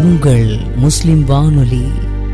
உங்கள் முஸ்லிம் வானொலி.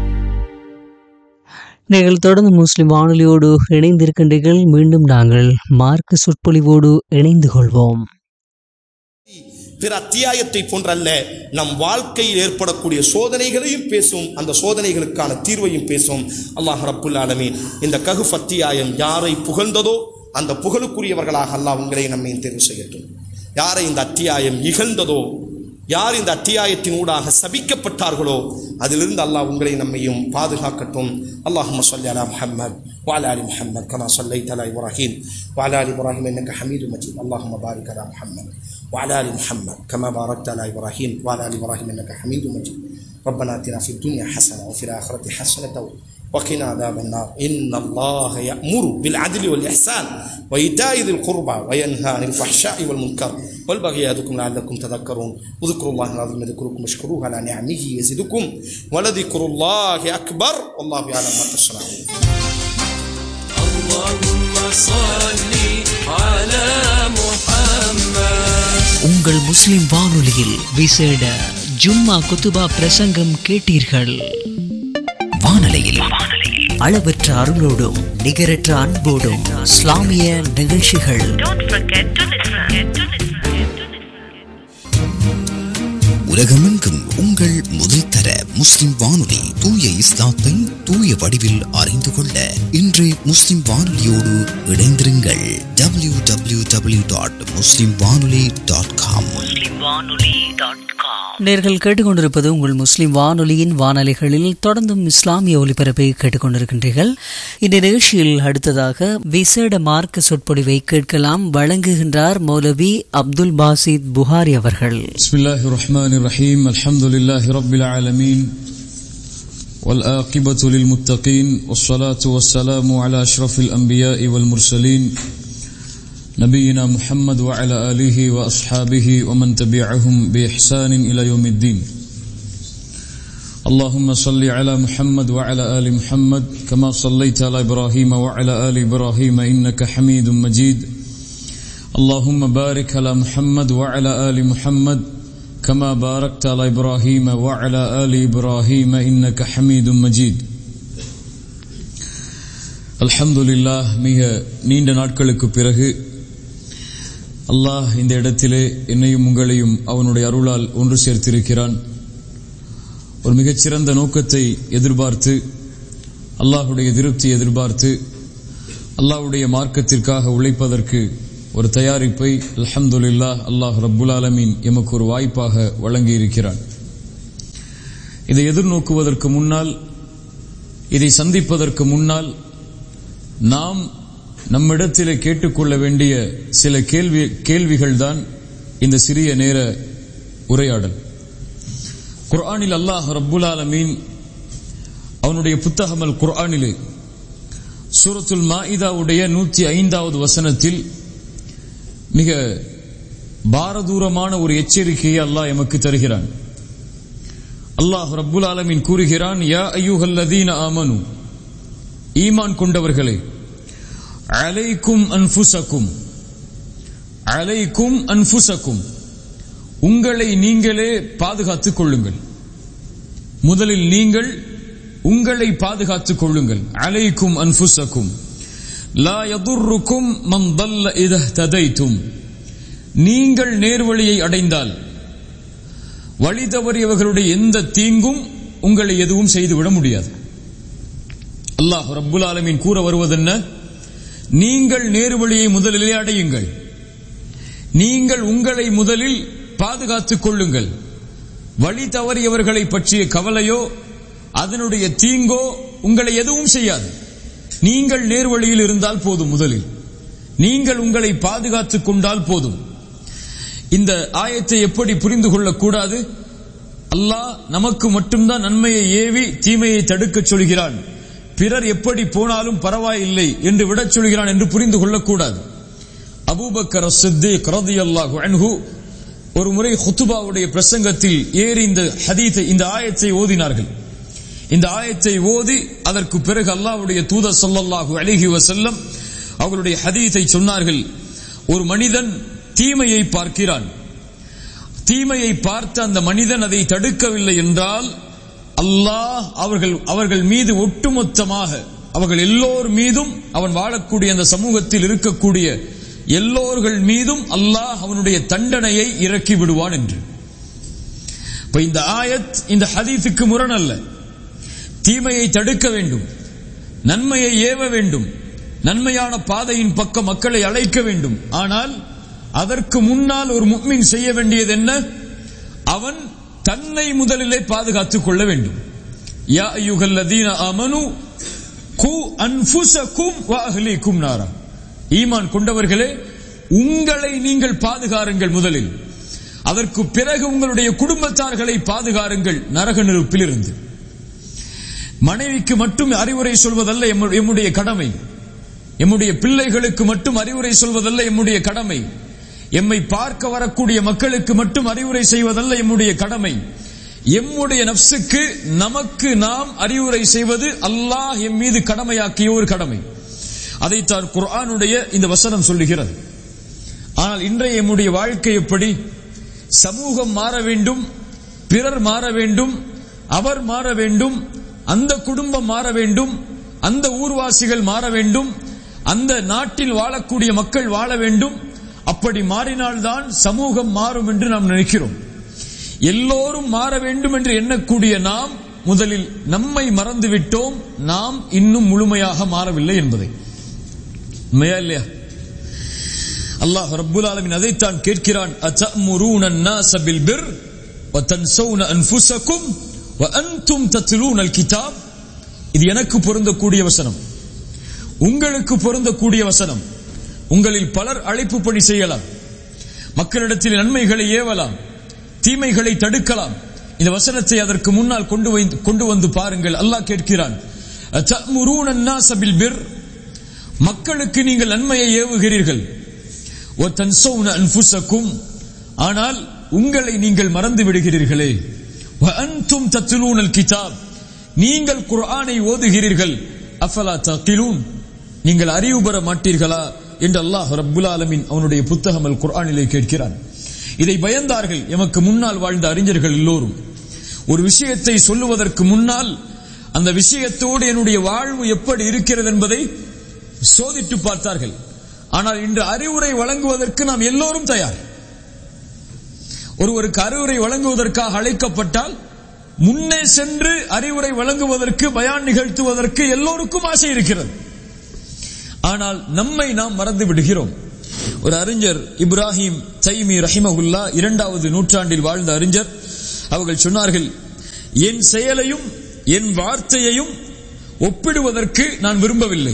நீங்கள் தொடர்ந்து முஸ்லிம் வானொலியோடு இணைந்திருக்கின்றீர்கள். மீண்டும் நாங்கள் மார்க்க சொற்பொழிவோடு இணைந்து கொள்வோம். பிற அத்தியாயத்தை போன்றல்ல, நம் வாழ்க்கையில் ஏற்படக்கூடிய சோதனைகளையும் பேசும், அந்த சோதனைகளுக்கான தீர்வையும் பேசும். அல்லாஹ் ரப்புல் ஆலமீன் இந்த கஹ்ஃப் அத்தியாயம் யாரை புகழ்ந்ததோ அந்த புகழுக்குரியவர்களாக அல்லாஹ் உங்களை நம்மை தேர்வு செய்யட்டும். யாரை இந்த அத்தியாயம் இகழ்ந்ததோ, யார் இந்த அத்தியாயத்தின் ஊடாக சபிக்கப்பட்டார்களோ அதிலிருந்து அல்லாஹ் உங்களை நம்மையும் பாதுகாக்கட்டும். அல்லாஹும்ம ஸல்லி அலா முஹம்மத் வ அலா ஆலி முஹம்மத் கமா ஸல்லைத அலா இப்ராஹீம் வ அலா ஆலி இப்ராஹீம் இன்னக ஹமீதும் மஜீத். அல்லாஹும்ம பாரிக் அலா முஹம்மத் வ அலா ஆலி முஹம்மத் கமா பாரக்த அலா இப்ராஹீம் வ அலா ஆலி இப்ராஹீம் இன்னக ஹமீதும் மஜீத். ரப்பனா ஆத்தினா ஃபித் துன்யா ஹஸனஹ வ ஃபில் ஆখিরাতি ஹஸனஹ وقنا عذاب النار. إن الله يأمر بالعدل والإحسان وإيتاء ذي القربى وينهى عن الفحشاء والمنكر والبغي يعظكم لعلكم تذكرون. اذكروا الله العظيم يذكركم واشكروه على نعمه يزدكم ولذكر الله أكبر والله يعلم ما تصنعون. اللهم صل على محمد. உங்கள் முஸ்லிம் வானொலியில் விசேட ஜும்மா குத்துபா பிரசங்கம் கேட்டீர்கள். வானொலியில் அளவற்ற அருளோடும் நிகரற்ற அன்போடும் இஸ்லாமிய நிகழ்ச்சிகள். உலகமெங்கும் உங்கள் முதல் தர முஸ்லிம் வானொலி தூய இஸ்லாத்தை தூய வடிவில் அறிந்து கொள்ள இன்று முஸ்லிம் வானொலியோடு இணைந்திருங்கள். www.muslimwanoli.com. நேர்கள் கேட்டுக்கொண்டிருப்பது உங்கள் முஸ்லிம் வானொலியின் வானொலிகளில் தொடர்ந்தும் இஸ்லாமிய ஒலிபரப்பை கேட்டுக்கொண்டிருக்கின்றீர்கள். இந்த நிகழ்ச்சியில் அடுத்ததாக விசேட மார்க்க சொற்பொழிவை கேட்கலாம். வழங்குகின்றார் மௌலவி அப்துல் பாசித் புகாரி அவர்கள். பிஸ்மில்லாஹிர் ரஹ்மானிர் ரஹீம். அல்ஹம்துலில்லாஹி ரப்பில் ஆலமீன் வல் ஆகிபத்து லில் முத்தகீன் வஸ்ஸலாத்து வஸ்ஸலாமு அலா அஷ்ரஃபில் அன்பியாஇ வல் முர்சலீன் نبينا محمد وعلى آله وأصحابه ومن تبعهم بإحسان إلى يوم الدين. اللهم صل على محمد وعلى آل محمد كما صليت على إبراهيم وعلى آل إبراهيم إنك حميد مجيد. اللهم بارك على محمد وعلى آل محمد كما باركت على إبراهيم وعلى آل إبراهيم إنك حميد مجيد. الحمد لله. மிக நீண்ட நாட்களுக்கு பிறகு அல்லாஹ் இந்த இடத்திலே என்னையும் உங்களையும் அவனுடைய அருளால் ஒன்று சேர்த்திருக்கிறான். ஒரு மிகச்சிறந்த நோக்கத்தை எதிர்பார்த்து, அல்லாஹுடைய திருப்தி எதிர்பார்த்து, அல்லாஹுடைய மார்க்கத்திற்காக உழைப்பதற்கு ஒரு தயாரிப்பை அல்ஹம்துலில்லாஹ் அல்லாஹ் ரப்புல் ஆலமீன் எமக்கு ஒரு வாய்ப்பாக வழங்கியிருக்கிறான். இதை எதிர்நோக்குவதற்கு முன்னால், இதை சந்திப்பதற்கு முன்னால் நாம் நம்மிடத்திலே கேட்டுக்கொள்ள வேண்டிய சில கேள்விகள் தான் இந்த சிறிய நேர உரையாடல். குர்ஆனில் அல்லாஹ் ரப்புல் ஆலமீன் அவனுடைய புத்தகம் அல் குர்ஆனிலே சூரத்துல் மாஇதாவுடைய 105வது வசனத்தில் மிக பாரதூரமான ஒரு எச்சரிக்கையை அல்லாஹ் எமக்கு தருகிறான். அல்லாஹ் ரப்புல் ஆலமீன் கூறுகிறான், யா அய்யுஹல்லதீன ஆமனு, ஈமான் கொண்டவர்களே, அலைக்கும் அன்ஃபுசக்கும், அலைக்கும் அன்ஃபுசக்கும், உங்களை நீங்களே பாதுகாத்துக் கொள்ளுங்கள். முதலில் நீங்கள் உங்களை பாதுகாத்துக் கொள்ளுங்கள். அலைக்கும் அன்ஃபுசக்கும் லா யதுர்ருக்கும் மன் தல்ல இதா ததைத்தும், நீங்கள் நேர்வழியை அடைந்தால் வழி தவறியவர்களுடைய எந்த தீங்கும் உங்களை எதுவும் செய்துவிட முடியாது. அல்லாஹ் ரப்புல் ஆலமீன் கூற வருவதென்ன? நீங்கள் நேர்வழியை முதலிலே அடையுங்கள், நீங்கள் உங்களை முதலில் பாதுகாத்துக் கொள்ளுங்கள். வழி தவறியவர்களை பற்றிய கவலையோ அதனுடைய தீங்கோ உங்களை எதுவும் செய்யாது. நீங்கள் நேர்வழியில் இருந்தால் போதும், முதலில் நீங்கள் உங்களை பாதுகாத்துக் கொண்டால் போதும். இந்த ஆயத்தை எப்படி புரிந்து கொள்ளக்கூடாது? அல்லாஹ் நமக்கு மட்டும்தான் நன்மையை ஏவி தீமையை தடுக்கச் சொல்கிறான், பிறர் எப்படி போனாலும் பரவாயில்லை என்று விடச் சொல்கிறான் என்று புரிந்து கொள்ளக்கூடாது. அபூபக்கர் அஸ்-சித்தீக் ரலியல்லாஹு அன்ஹு ஒரு முறை குத்பாவுடைய பிரசங்கத்தில் ஏறி இந்த ஆயத்தை ஓதினார்கள். இந்த ஆயத்தை ஓதி அதற்கு பிறகு அல்லாஹ்வுடைய தூதர் ஸல்லல்லாஹு அலைஹி வஸல்லம் அவர்களுடைய ஹதீஸை சொன்னார்கள். ஒரு மனிதன் தீமையை பார்க்கிறான், தீமையை பார்த்த அந்த மனிதன் அதை தடுக்கவில்லை என்றால் அல்லாஹ் அவர்கள் மீது ஒட்டுமொத்தமாக அவர்கள் எல்லோர் மீதும் அவன் வாழக்கூடிய அந்த சமூகத்தில் இருக்கக்கூடிய எல்லோர்கள் மீதும் அல்லாஹ் அவனுடைய தண்டனையை இறக்கி விடுவான் என்று. இப்ப இந்த ஆயத் இந்த ஹதீஸுக்கு முரண் அல்ல. தீமையை தடுக்க வேண்டும், நன்மையை ஏவ வேண்டும், நன்மையான பாதையின் பக்கம் மக்களை அழைக்க வேண்டும். ஆனால் அதற்கு முன்னால் ஒரு முஃமின் செய்ய வேண்டியது என்ன? அவன் தன்னை முதலிலே பாதுகாத்துக் கொள்ள வேண்டும். யா அய்யுஹல்லதீன ஆமனு கு அன்ஃபுஸகும் வ அஹ்லீகும் நாரா. ஈமான் கொண்டவர்களே, உங்களை நீங்கள் பாதுகாருங்கள் முதலில், அதற்கு பிறகு உங்களுடைய குடும்பத்தார்களை பாதுகாருங்கள் நரக நெருப்பில் இருந்து. மனைவிக்கு மட்டும் அறிவுரை சொல்வதல்ல எம்முடைய கடமை, எம்முடைய பிள்ளைகளுக்கு மட்டும் அறிவுரை சொல்வதல்ல எம்முடைய கடமை, எம்மை பார்க்க வரக்கூடிய மக்களுக்கு மட்டும் அறிவுரை செய்வதல்ல எம்முடைய கடமை, எம்முடைய நப்சுக்கு நமக்கு நாம் அறிவுரை செய்வது அல்லாஹ் எம் மீது கடமையாக்கிய ஒரு கடமை. அதைத்தான் குர்ஆனுடைய இந்த வசனம் சொல்லுகிறது. ஆனால் இன்றைய எம்முடைய வாழ்க்கை எப்படி? சமூகம் மாற வேண்டும், பிறர் மாற வேண்டும், அவர் மாற வேண்டும், அந்த குடும்பம் மாற வேண்டும், அந்த ஊர்வாசிகள் மாற வேண்டும், அந்த நாட்டில் வாழக்கூடிய மக்கள் வாழ வேண்டும். அப்படி மாறினால்தான் சமூகம் மாறும் என்று நாம் நினைக்கிறோம். எல்லோரும் மாற வேண்டும் என்று எண்ணக்கூடிய நாம் முதலில் நம்மை மறந்துவிட்டோம், நாம் இன்னும் முழுமையாக மாறவில்லை என்பதை. உண்மையா இல்லையா? அல்லாஹ் ரப்புல் ஆலமீன் அதைத்தான் கேட்கிறான். அத்தஅமுரூன அன்-நாஸ பில் பிர் வ தன்ஸௌன அன்ஃபுஸகும் வ அன்தும் தத்லூனல் கிதாப். இது எனக்கு பொருந்தக்கூடிய வசனம், உங்களுக்கு பொருந்தக்கூடிய வசனம். உங்களில் பலர் அழைப்பு பணி செய்யலாம், மக்களிடத்தில் நன்மைகளை ஏவலாம், தீமைகளை தடுக்கலாம். இந்த வசனத்தை அதற்கு முன்னால் கொண்டு வந்து பாருங்கள். அல்லாஹ் கேட்கிறான், அத்தஅமுரூன அன்-நாஸ பில் பிர், மக்களுக்கு நீங்கள் நன்மையை ஏவுகிறீர்கள், வ தன்ஸௌன அன்ஃபுஸகும், ஆனால் உங்களை நீங்கள் மறந்து விடுகிறீர்களே, வ அன்தும் தத்லூனல் கிதாப், நீங்கள் குர்ஆனை ஓதுகிறீர்கள், அஃபலா தஅகிலூன், நீங்கள் அறிவு பெற மாட்டீர்களா என்று அல்லாஹ் ரப்புல் ஆலமீன் அவனுடைய புத்தகம் அல் குர்ஆனிலே கேட்கிறான். இதை பயந்தார்கள் எமக்கு முன்னால் வாழ்ந்த அறிஞர்கள் எல்லோரும். ஒரு விஷயத்தை சொல்லுவதற்கு முன்னால் அந்த விஷயத்தோடு என்னுடைய வாழ்வு எப்படி இருக்கிறது என்பதை சோதித்து பார்த்தார்கள். ஆனால் இன்று அறிவுரை வழங்குவதற்கு நாம் எல்லோரும் தயார். ஒருவருக்கு அறிவுரை வழங்குவதற்காக அழைக்கப்பட்டால் முன்னே சென்று அறிவுரை வழங்குவதற்கு, பயான் நிகழ்த்துவதற்கு எல்லோருக்கும் ஆசை இருக்கிறது. ஆனால் நம்மை நாம் மறந்து விடுகிறோம். ஒரு அறிஞர் இப்ராஹிம் தைமி ரஹிமஹுல்லா, 2வது நூற்றாண்டில் வாழ்ந்த அறிஞர், அவர்கள் சொன்னார்கள், என் செயலையும் என் வார்த்தையையும் ஒப்பிடுவதற்கு நான் விரும்பவில்லை.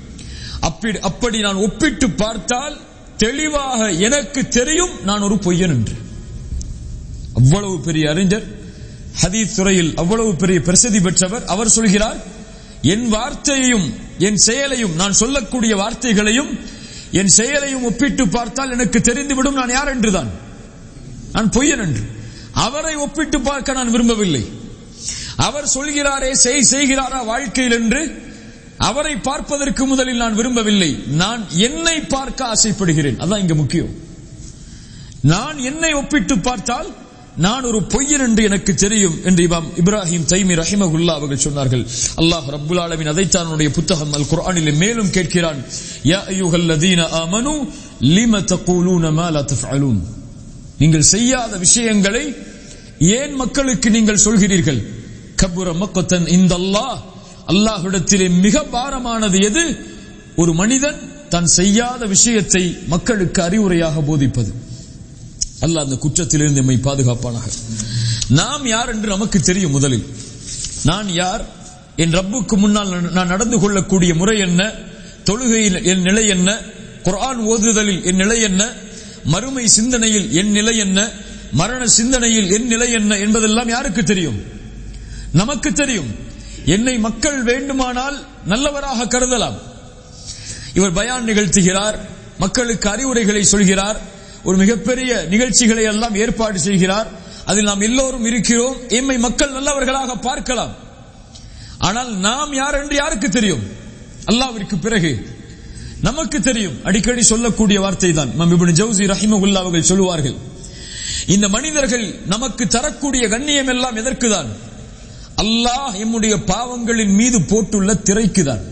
அப்படி நான் ஒப்பிட்டு பார்த்தால் தெளிவாக எனக்கு தெரியும் நான் ஒரு பொய்யன் என்று. அவ்வளவு பெரிய அறிஞர், ஹதீஸ் துறையில் அவ்வளவு பெரிய பிரசித்தி பெற்றவர். அவர் சொல்கிறார், என் வார்த்தையையும் என் செயலையும், நான் சொல்லக்கூடிய வார்த்தைகளையும் என் செயலையும் ஒப்பிட்டு பார்த்தால் எனக்கு தெரிந்துவிடும் நான் யார் என்றுதான், நான் பொய்யன் என்று. அவரை ஒப்பிட்டு பார்க்க நான் விரும்பவில்லை. அவர் சொல்கிறாரே செய்கிறாரா வாழ்க்கையில் என்று அவரை பார்ப்பதற்கு முதலில் நான் விரும்பவில்லை. நான் என்னை பார்க்க ஆசைப்படுகிறேன். அதான் இங்க முக்கியம். நான் என்னை ஒப்பிட்டு பார்த்தால் நான் ஒரு பொய்யன் என்று எனக்கு தெரியும் என்று இமாம் இப்ராஹிம் தைமி ரஹிமஹுல்லா அவர்கள் சொன்னார்கள். அல்லாஹ் ரப்புல் ஆலமீன் அதைத்தான் அவனுடைய புத்தகம் அல் குர்ஆனிலே மேலும் கேட்கிறான். யா அய்யுஹல்லதீன ஆமனு லிம தகூலூன மா லா தஃஅலூன், நீங்கள் செய்யாத விஷயங்களை ஏன் மக்களுக்கு நீங்கள் சொல்கிறீர்கள்? கபுர மக்கத்தன் இந்தல்லாஹ், அல்லாஹ்விடத்திலே மிக பாரமானது எது? ஒரு மனிதன் தான் செய்யாத விஷயத்தை மக்களுக்கு அறிவுரையாக போதிப்பது. அல்லாஹ் அந்த குற்றத்திலிருந்து நம்மை பாதுகாப்பானாக. நாம் யார் என்று நமக்கு தெரியும். முதலில் நான் யார், என் ரப்புக்கு முன்னால் நான் நடந்து கொள்ளக்கூடிய முறை என்ன, தொழுகையில் என் நிலை என்ன, குர்ஆன் ஓதுதலில் என் நிலை என்ன, மறுமை சிந்தனையில் என் நிலை என்ன, மரண சிந்தனையில் என் நிலை என்ன என்பதெல்லாம் யாருக்கு தெரியும்? நமக்கு தெரியும். என்னை மக்கள் வேண்டுமானால் நல்லவராக கருதலாம். இவர் பயான் நிகழ்த்துகிறார், மக்களுக்கு அறிவுரைகளை சொல்கிறார், ஒரு மிகப்பெரிய நிகழ்ச்சிகளை எல்லாம் ஏற்பாடு செய்கிறார், அதில் நாம் எல்லோரும் இருக்கிறோம், எம்மை மக்கள் நல்லவர்களாக பார்க்கலாம். ஆனால் நாம் யார் என்று யாருக்கு தெரியும்? அல்லாஹ்விற்கு பிறகு நமக்கு தெரியும். அடிக்கடி சொல்லக்கூடிய வார்த்தை தான் இமாம் இப்னு ஜௌஸி ரஹிமஹுல்லாஹ் அவர்கள் சொல்லுவார்கள், இந்த மனிதர்கள் நமக்கு தரக்கூடிய கண்ணியம் எல்லாம் எதற்குதான்? அல்லாஹ் எம்முடைய பாவங்களின் மீது போட்டுள்ள திரைக்குதான்.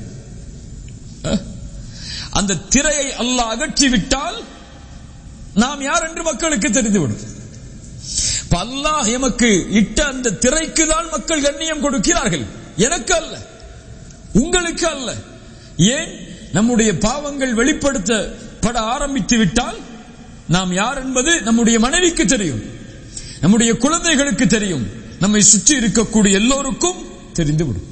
அந்த திரையை அல்லாஹ் அகற்றிவிட்டால் நாம் யார் என்று மக்களுக்கு தெரிந்துவிடும். அல்லாஹ் எமக்கு இட்ட அந்த திரைக்கு தான் மக்கள் கண்ணியம் கொடுக்கிறார்கள், எனக்கு அல்ல, உங்களுக்கு அல்ல. ஏன்? நம்முடைய பாவங்கள் வெளிப்படுத்தப்பட ஆரம்பித்து விட்டால் நாம் யார் என்பது நம்முடைய மனைவிக்கு தெரியும், நம்முடைய குழந்தைகளுக்கு தெரியும், நம்மை சுற்றி இருக்கக்கூடிய எல்லோருக்கும் தெரிந்துவிடும்.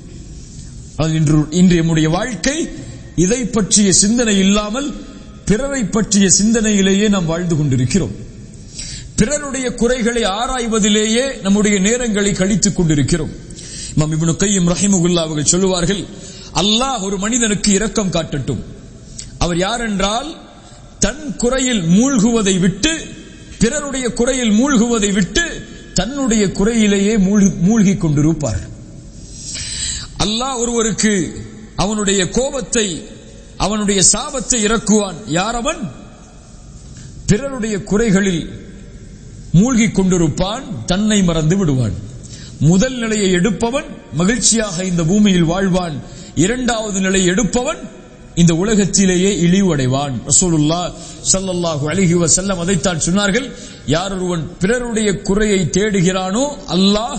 இன்று நம்முடைய வாழ்க்கை இதை பற்றிய சிந்தனை இல்லாமல் பிறரை பற்றிய சிந்தனையிலேயே நாம் வாழ்ந்து கொண்டிருக்கிறோம். பிறருடைய குறைகளை ஆராய்வதிலேயே நம்முடைய நேரங்களை கழித்துக் கொண்டிருக்கிறோம். இமாம் இப்னு கையிம் ரஹிமஹுல்லாஹ் அவர்கள் சொல்லுவார்கள், அல்லாஹ் ஒரு மனிதனுக்கு இரக்கம் காட்டட்டும். அவர் யார் என்றால், தன் குறையில் மூழ்குவதை விட்டு, பிறருடைய குறையில் மூழ்குவதை விட்டு தன்னுடைய குறையிலேயே மூழ்கி கொண்டிருப்பார். அல்லாஹ் ஒருவருக்கு அவனுடைய கோபத்தை, அவனுடைய சாபத்தை இறக்குவான். யார் அவன்? பிறருடைய குறைகளில் மூழ்கி கொண்டிருப்பான், தன்னை மறந்து விடுவான். முதல் நிலையை எடுப்பவன் மகிழ்ச்சியாக இந்த பூமியில் வாழ்வான், இரண்டாவது நிலையை எடுப்பவன் இந்த உலகத்திலேயே இழிவடைவான். ரசூலுல்லாஹ் ஸல்லல்லாஹு அலைஹி வஸல்லம் அதைத்தான் சொன்னார்கள், யார் ஒருவன் பிறருடைய குறையை தேடுகிறானோ அல்லாஹ்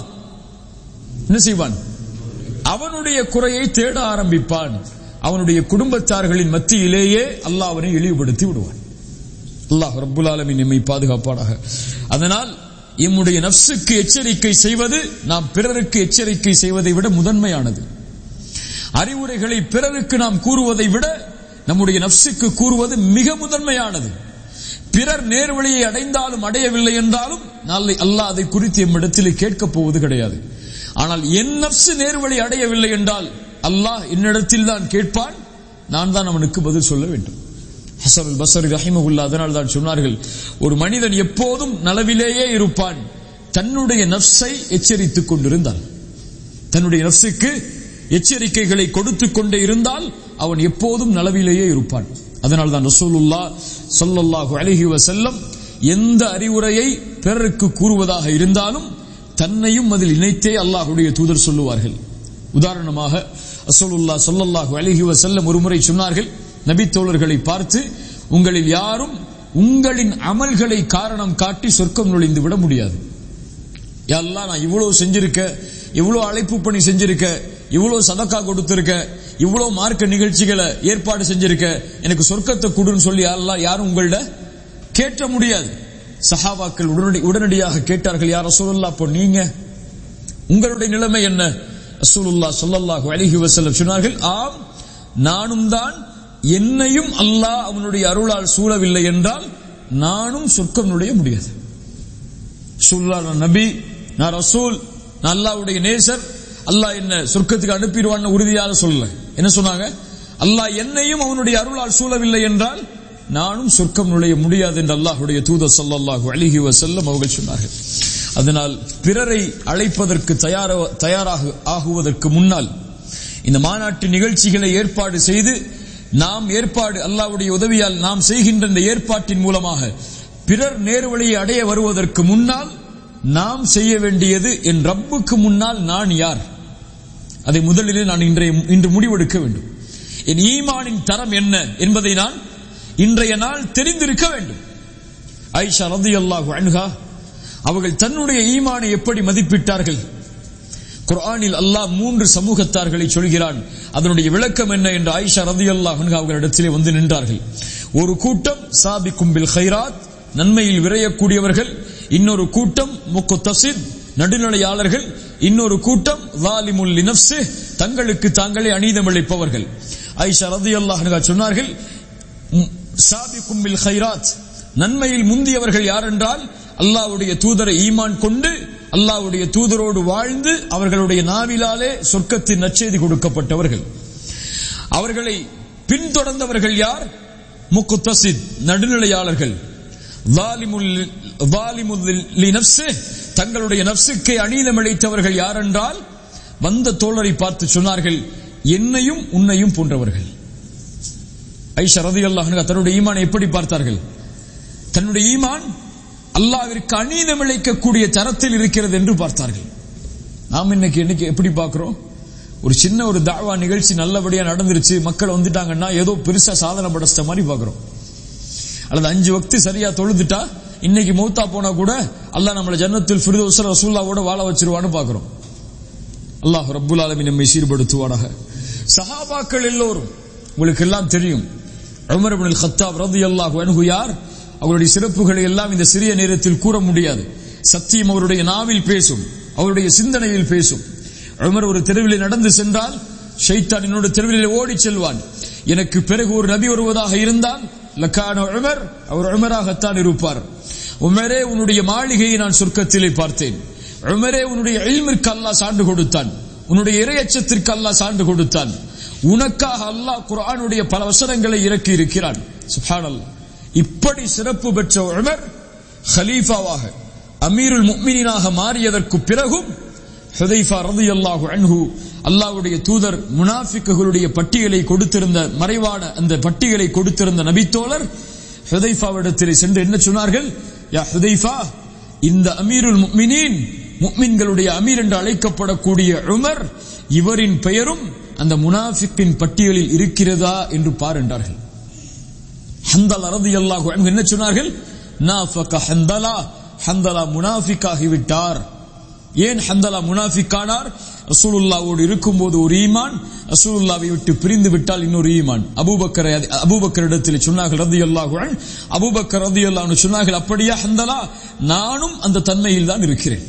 என்ன செய்வான்? அவனுடைய குறையை தேட ஆரம்பிப்பான். அவனுடைய குடும்பத்தார்களின் மத்தியிலேயே அல்லாஹ் அவனை இழிவுபடுத்தி விடுவான். அல்லாஹ் ரப்புல் ஆலமீன் நம்மை பாதுகாப்பானாக. அதனால் நம்முடைய நஃப்ஸுக்கு எச்சரிக்கை செய்வது நாம் பிறருக்கு எச்சரிக்கை செய்வதை விட முதன்மையானது. அறிவுரைகளை பிறருக்கு நாம் கூறுவதை விட நம்முடைய நஃப்ஸுக்கு கூறுவது மிக முதன்மையானது. பிறர் நேர்வழியை அடைந்தாலும் அடையவில்லை என்றாலும் நாளை அல்லாஹ் அதை குறித்து எம்மிடத்தில் கேட்கப் போவது கிடையாது. ஆனால் என் நஃப்ஸ் நேர்வழி அடையவில்லை என்றால் அல்லாஹ் என்னிடத்தில் தான் கேட்பான், நான் தான் அவனுக்கு பதில் சொல்ல வேண்டும். ஹஸன் அல் பஸ்ரி ரஹிமஹுல்லாஹ் அதனால் தான் சொன்னார்கள், ஒரு மனிதன் எப்போதும் நலவிலேயே இருப்பான் தன்னுடைய நஃப்ஸை எச்சரித்துக் கொண்டிருந்தால். தன்னுடைய நஃப்ஸுக்கு எச்சரிக்கைகளை கொடுத்துக் கொண்டே இருந்தால் அவன் எப்போதும் நலவிலேயே இருப்பான். அதனால் தான் ரசூலுல்லாஹ் ஸல்லல்லாஹு அலைஹி வஸல்லம் எந்த அறிவுரையை பிறருக்கு கூறுவதாக இருந்தாலும் தன்னையும் அதில் இணைத்தே அல்லாஹ்வுடைய தூதர் சொல்லுவார்கள். உதாரணமாக ரசூலுல்லாஹ் ஸல்லல்லாஹு அலைஹி வஸல்லம் ஒருமுறை சொன்னார்கள், நபி தோழர்களை பார்த்து, உங்களில் யாரும் உங்களின் அமல்களை காரணம் காட்டி சொர்க்கம் நுழைந்து விட முடியாது. யா அல்லாஹ், நான் இவ்வளவு செஞ்சிருக்க, இவ்வளவு அழைப்பு பணி செஞ்சிருக்க, இவ்வளவு சதக்கா கொடுத்திருக்க, இவ்வளவு மார்க்க நிகழ்ச்சிகளை ஏற்பாடு செஞ்சிருக்க, எனக்கு சொர்க்கத்தை கொடுன்னு சொல்லி அல்லாஹ் யாரும் உங்கள்ட கேட்ட முடியாது. சஹாபாக்கள் உடனடியாக கேட்டார்கள், யா ரசூலுல்லாஹ், அப்போ நீங்க உங்களுடைய நிலைமை என்ன? ரசூலுல்லாஹ் ஸல்லல்லாஹு அலைஹி வஸல்லம் சொன்னார்கள், ஆம், நானும் தான். என்னையும் அல்லாஹ் அவனுடைய அருளால் சூழவில்லை என்றால் நானும் சொர்க்கம் நுழைய முடியாது. நான் நபி, நான் ரசூல், நான் அல்லாஹ்வுடைய நேசர், அல்லாஹ் என்ன சொர்க்கத்துக்கு அனுப்பிடுவான்னு உறுதியாக சொல்லல. என்ன சொன்னாங்க? அல்லாஹ் என்னையும் அவனுடைய அருளால் சூழவில்லை என்றால் நானும் சொர்க்கம் நுழைய முடியாது என்று அல்லாஹ்வுடைய தூதர் ஸல்லல்லாஹு அலைஹி வஸல்லம் அவர்கள் சொன்னார்கள். அதனால் பிறரை அழைப்பதற்கு தயாராக ஆகுவதற்கு முன்னால் இந்த மாநாட்டு நிகழ்ச்சிகளை ஏற்பாடு செய்து நாம் அல்லாஹ்வுடைய உதவியால் நாம் செய்கின்ற இந்த ஏற்பாட்டின் மூலமாக பிறர் நேர்வழியை அடைய வருவதற்கு முன்னால் நாம் செய்ய வேண்டியது, என் ரப்புக்கு முன்னால் நான் யார், அதை முதலிலே நான் இன்று முடிவெடுக்க வேண்டும். என் ஈமானின் தரம் என்ன என்பதை நான் இன்றைய நாள் தெரிந்திருக்க வேண்டும். ஆயிஷா ரலியல்லாஹு அன்ஹா அவர்கள் தன்னுடைய ஈமானை எப்படி மதிப்பிட்டார்கள்? குர்ஆனில் அல்லாஹ் 3 சமூகத்தார்களை சொல்கிறான். அதனுடைய விளக்கம் என்ன என்று ஆயிஷா ரலியல்லாஹு அன்ஹா அவர்களிடத்திலே வந்து நின்றார்கள். ஒரு கூட்டம் சாபிக்கும் பில் கைராத், நன்மையில் விரையக்கூடியவர்கள். இன்னொரு கூட்டம் முக்தஸித், நடுநிலையாளர்கள். இன்னொரு கூட்டம் ஸாலிமுல் லினஃப்ஸி, தங்களுக்கு தாங்களே அநீதம் இழைப்பவர்கள். ஆயிஷா ரலியல்லாஹு அன்ஹா சொன்னார்கள், சாபிக்கும் பில் கைராத், நன்மையில் முந்தியவர்கள் யார் என்றால் அல்லாஹ்வுடைய தூதரை ஈமான் கொண்டு அல்லாஹ்வுடைய தூதரோடு வாழ்ந்து அவர்களுடைய நாவிலாலே சொர்க்கத்தின் நற்செய்தி கொடுக்கப்பட்டவர்கள். அவர்களை பின்தொடர்ந்தவர்கள் யார்? முக்தஸித், நடுநிலையாளர்கள். தங்களுடைய நஃப்ஸுக்கே அநீதம் இழைத்தவர்கள் யார் என்றால் வந்த தோழரை பார்த்து சொன்னார்கள், என்னையும் உன்னையும் போன்றவர்கள். ஆயிஷா ரலியல்லாஹு அன்ஹா தன்னுடைய ஈமானை எப்படி பார்த்தார்கள்? தன்னுடைய ஈமான் அல்லாஹ்விற்கு அநீதம் இழைக்கக்கூடிய தரத்தில் இருக்கிறது என்று பார்த்தார்கள். நாம் இன்னைக்கு எப்படி பார்க்கிறோம்? ஒரு சின்ன ஒரு தாவா நிகழ்ச்சி நல்லபடியா நடந்துருச்சு, மக்கள் வந்துட்டாங்கன்னா ஏதோ பெருசா சாதனை படைச்ச மாதிரி பார்க்கிறோம். அல்லது 5 வக்து சரியா தொழுதுட்டா இன்னைக்கு மௌத்தா போனா கூட அல்லாஹ் நம்மள ஜன்னத்துல் ஃபிர்தௌஸ் ரசூலுல்லாஹ்வோட வாழ வச்சிருவான்னு பார்க்கிறோம். அல்லாஹ் ரப்புல் ஆலமீன் நம்மை சீர்படுத்துவானாக. சஹாபாக்கள் எல்லோரும் உங்களுக்கு எல்லாம் தெரியும். உமர் இப்னுல் கத்தாப் ரலியல்லாஹு அன்ஹு யார்? அவருடைய சிறப்புகளை எல்லாம் இந்த சிறிய நேரத்தில் கூற முடியாது. சத்தியம் அவருடைய நாவில் பேசும், அவருடைய சிந்தனையில் பேசும். உமர் ஒரு தெருவில் நடந்து சென்றால் ஷைத்தான் என்னோட தெருவில் ஓடி செல்வான். எனக்கு பிறகு ஒரு நபி வருவதாக இருந்தால் லக்கான உமர், அவர் உமராகத்தான் இருப்பார். உமரே, உன்னுடைய மாளிகையை நான் சொர்க்கத்திலே பார்த்தேன். உமரே, உன்னுடைய இல்மிற்கு அல்லாஹ் சான்று கொடுத்தான், உன்னுடைய இறையச்சத்திற்கு அல்லாஹ் சான்று கொடுத்தான். உனக்காக அல்லாஹ் குர்ஆனுடைய பல வசனங்களை இறக்கி இருக்கிறான். சுப்ஹானல்லாஹ். இப்படி சிறப்பு பெற்ற உமர் கலீஃபாவாக அமீருல் முஃமினீனாக மாறியதற்கு பிறகும் ஹுதைஃபா ரலியல்லாஹு அன்ஹு அல்லாஹ்வுடைய தூதர் முனாஃபிக்குகளுடைய பட்டியலை கொடுத்திருந்த, மறைவான அந்த பட்டியலை கொடுத்திருந்த நபித்தோழர் ஹுதைஃபாவிடத்திலே சென்று என்ன சொன்னார்கள்? யா ஹுதைஃபா, இந்த அமீருல் முஃமினீன், முஃமின்களுடைய அமீர் என்று அழைக்கப்படக்கூடிய உமர், இவரின் பெயரும் அந்த முனாஃபிக்கின் பட்டியலில் இருக்கிறதா என்று பார் என்றார்கள். ஹந்தலா ரலியல்லாஹு அன்ஹு என்ன சொன்னார்கள்? நாஃபக ஹந்தலா, ஹந்தலா முனாஃபிக்காகி விட்டார். ஏன் ஹந்தலா முனாஃபிக்கானார்? ரசூலுல்லாஹ்வோடு இருக்கும்போது ஒரு ஈமான், ரசூலுல்லாஹ்வை விட்டு பிரிந்து விட்டால் இன்னொரு ஈமான். அபூபக்கரிடத்தில் சொன்னார்கள் ரலியல்லாஹு அன்ஹு, அபூபக்கர் ரலியல்லாஹு அன்ஹு சொன்னார்கள், அப்படியா ஹந்தலா, நானும் அந்த தன்மையில் தான் இருக்கிறேன்.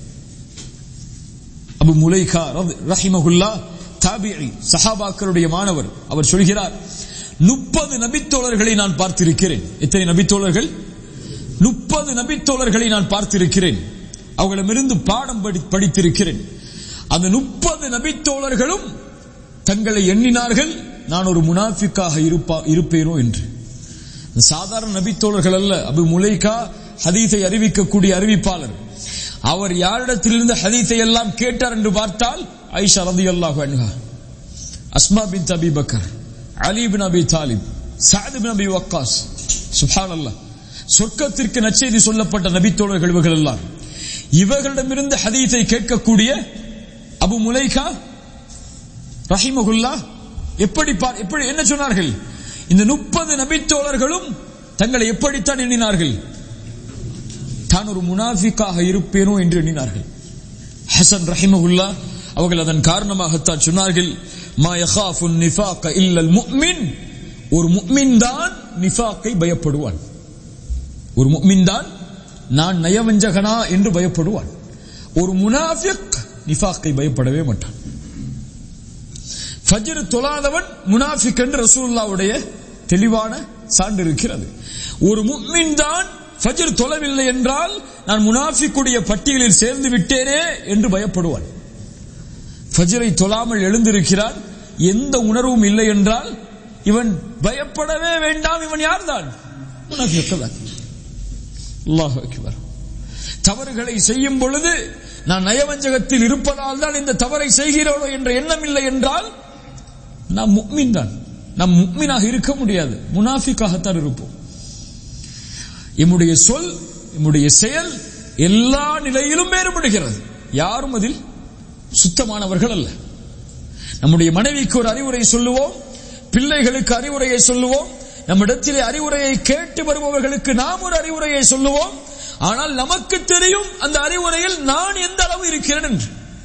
அபு முலைகா ரஹிமஹுல்லாஹ் தாபிஈ, சஹாபாக்களுடைய மாணவர், அவர் சொல்கிறார், 30 நபித்தோழர்களை நான் பார்த்திருக்கிறேன். எத்தனை நபித்தோழர்கள்? 30 நபித்தோழர்களை நான் பார்த்திருக்கிறேன். அவர்களிடமிருந்து பாடம் படித்திருக்கிறேன். அந்த 30 நபித்தோழர்களும் தங்களை எண்ணினார்கள் நான் ஒரு முனாஃபிக்காக இருப்பேனோ என்று. சாதாரண நபித்தோழர்கள் அல்ல. அபு முலைகா ஹதீஸை அறிவிக்கக்கூடிய அறிவிப்பாளர். அவர் யாரிடத்திலிருந்து ஹதீஸை எல்லாம் கேட்டார் என்று பார்த்தால் ஆயிஷா ரலியல்லாஹு அன்ஹா, அஸ்மா பின்த் அபி பக்கர், அலி இப்னு அபி தாலிப், சஅத் இப்னு அபி வக்காஸ். சுப்ஹானல்லாஹ். சொர்க்கத்திற்கு நற்செய்தி சொல்லப்பட்ட நபித்தோழர்கள் இவர்கள் எல்லாம். இவர்களிடமிருந்து ஹதீஸை கேட்கக்கூடிய அபு முலைகா ரஹிமஹுல்லாஹ் எப்படி என்ன சொன்னார்கள்? இந்த 30 நபித்தோழர்களும் தங்களை எப்படித்தான் எண்ணினார்கள்? தான் ஒரு முனாஃபிக்காக இருப்பேனோ என்று எண்ணினார்கள். ஹசன் ரஹிமஹுல்லாஹ் அவர்கள் அதன் காரணமாகத்தான் சொன்னார்கள், மா யகாஃபு நிஃபாக இல்லல் முஃமின், ஒரு முஃமின் தான் நிஃபாக்கை பயப்படுவான். ஒரு முஃமின் தான் நான் நயவஞ்சகனா என்று பயப்படுவான். ஒரு முனாஃபிக் நிஃபாக்கை பயப்படவே மாட்டான். ஃபஜ்ர் தொழாதவன் முனாஃபிக் என்று ரசூலுல்லாஹ்வுடைய தெளிவான சான்று இருக்கிறது. ஒரு முஃமின் தான் ஃபஜ்ர் தொழவில்லை என்றால் நான் முனாஃபிக்குடைய பட்டியலில் சேர்ந்து விட்டேனே என்று பயப்படுவான். ஃபஜ்ரை தொழாமல் எழுந்திருக்கிறான், எந்த உணர்வும் இல்லை என்றால் இவன் பயப்படவே வேண்டாம். இவன் யார்தான்? முனாஃபிக் தான். அல்லாஹு அக்பர். தவறுகளை செய்யும் பொழுது நான் நயவஞ்சகத்தில் இருப்பதால் தான் இந்த தவறை செய்கிறோம் என்ற எண்ணம் இல்லை என்றால் நாம் முஃமின் தான். நாம் முஃமினாக இருக்க முடியாது, முனாஃபிக்காகத்தான் இருப்போம். நம்முடைய சொல், நம்முடைய செயல் எல்லா நிலையிலும் வேறுபடுகிறது. யாரும் அதில் சுத்தமானவர்கள் அல்ல. நம்முடைய மனைவிக்கு ஒரு அறிவுரை சொல்லுவோம், பிள்ளைகளுக்கு அறிவுரையை சொல்லுவோம், நம்மிடத்திலே அறிவுரையை கேட்டு வருபவர்களுக்கு நாம் ஒரு அறிவுரையை சொல்லுவோம். ஆனால் நமக்கு தெரியும் அந்த அறிவுரையில் நான் எந்த அளவு இருக்கிறேன் என்று.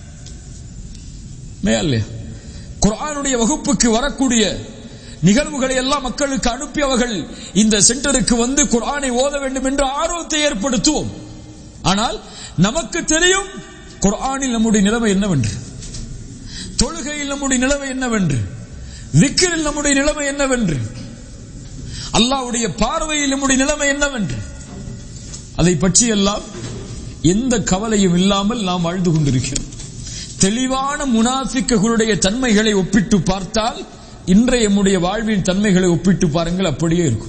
குர்ஆனுடைய வகுப்புக்கு வரக்கூடிய நிகழ்வுகளை எல்லாம் மக்களுக்கு அனுப்பி அவர்கள் இந்த சென்டருக்கு வந்து குர்ஆனை ஓத வேண்டும் என்று ஆர்வத்தை ஏற்படுத்துவோம். ஆனால் நமக்கு தெரியும் குர்ஆனில் நம்முடைய நிலைமை என்னவென்று, தொழுகையில் நம்முடைய நிலைமை என்னவென்று, திக்ரில் நம்முடைய நிலைமை என்னவென்று, அல்லாஹ்வுடைய பார்வையில் நம்முடைய நிலைமை என்னவென்று, அதை பற்றி எல்லாம் எந்த கவலையும் இல்லாமல் நாம் வாழ்ந்து கொண்டிருக்கிறோம். தெளிவான முனாஃபிக்குகளுடைய தன்மைகளை ஒப்பிட்டு பார்த்தால் இன்றைய நம்முடைய வாழ்வின் தன்மைகளை ஒப்பிட்டு பாருங்கள், அப்படியே இருக்கும்.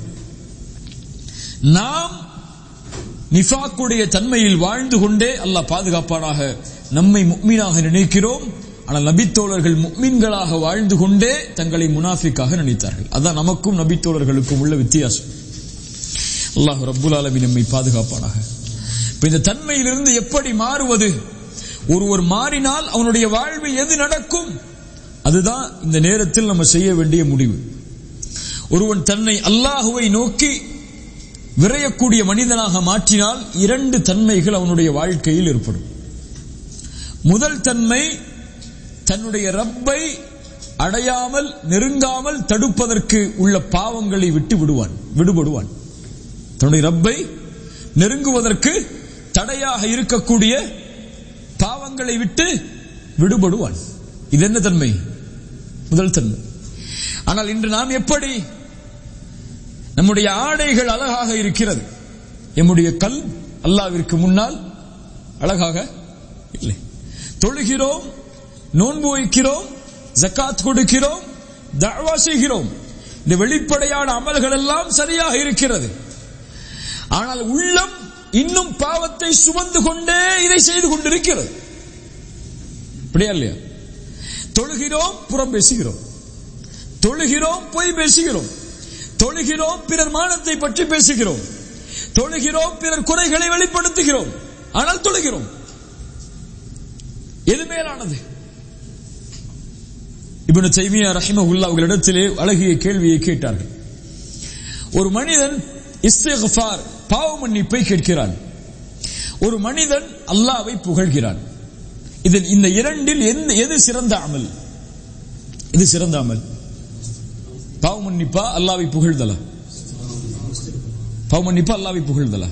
நாம் நிஃபாக்குடைய தன்மையில் வாழ்ந்து கொண்டே அல்லாஹ் பாதுகாப்பானாக நம்மை முஃமினாக நினைக்கிறோம். ஆனால் நபித்தோழர்கள் முஃமின்களாக வாழ்ந்து கொண்டே தங்களை முனாஃபிக்காக நினைத்தார்கள். அதான் நமக்கும் நபித்தோழர்களுக்கும் உள்ள வித்தியாசம். அல்லாஹ் ரப்புல் ஆலமீன் நம்மை பாதுகாப்பானாக. இந்த தன்மையிலிருந்து எப்படி மாறுவது? ஒருவர் மாறினால் அவனுடைய வாழ்வில் எது நடக்கும்? அதுதான் இந்த நேரத்தில் நம்ம செய்ய வேண்டிய முடிவு. ஒருவன் தன்னை அல்லாஹுவை நோக்கி விரையக்கூடிய மனிதனாக மாற்றினால் 2 தன்மைகள் அவனுடைய வாழ்க்கையில் ஏற்படும். முதல் தன்மை, தன்னுடைய ரப்பை அடையாமல் நெருங்காமல் தடுப்பதற்கு உள்ள பாவங்களை விட்டு விடுபடுவான். தன்னுடைய ரப்பை நெருங்குவதற்கு தடையாக இருக்கக்கூடிய பாவங்களை விட்டு விடுபடுவான். இது என்ன தன்மை? முதல் தன்மை. ஆனால் இன்று நாம் எப்படி? நம்முடைய ஆடைகள் அழகாக இருக்கிறது, நம்முடைய கல் அல்லாஹ்விற்கு முன்னால் அழகாக இல்லை. தொழுகிறோம், நோன்பு வைக்கிறோம், ஜகாத் கொடுக்கிறோம், தஅவா செய்கிறோம். இந்த வெளிப்படையான அமல்கள் எல்லாம் சரியாக இருக்கிறது. ஆனால் உள்ளம் இன்னும் பாவத்தை சுமந்து கொண்டே இதை செய்து கொண்டிருக்கிறது. அப்படியா இல்லையா? தொழுகிறோம், புறம் பேசுகிறோம். தொழுகிறோம், பொய் பேசுகிறோம். தொழுகிறோம், பிறர் மானத்தை பற்றி பேசுகிறோம். தொழுகிறோம், பிறர் குறைகளை வெளிப்படுத்துகிறோம். ஆனால் தொழுகிறோம். எது மேலானது? இப்னு தைமியா ரஹிமஹுல்லாஹ் அவர்களிடத்திலே அழகிய கேள்வியை கேட்டார்கள். ஒரு மனிதன் இஸ்திக்ஃபார், பாவ மன்னிப்பை கேட்கிறான். ஒரு மனிதன் அல்லாஹ்வை புகழ்கிறான். இதில் இந்த இரண்டில் எது சிறந்த அமல்? இது சிறந்த அமல்? பாவ மன்னிப்பா அல்லாஹ்வை புகழ்தலா? பாவ மன்னிப்பா அல்லாஹ்வை புகழ்தலா?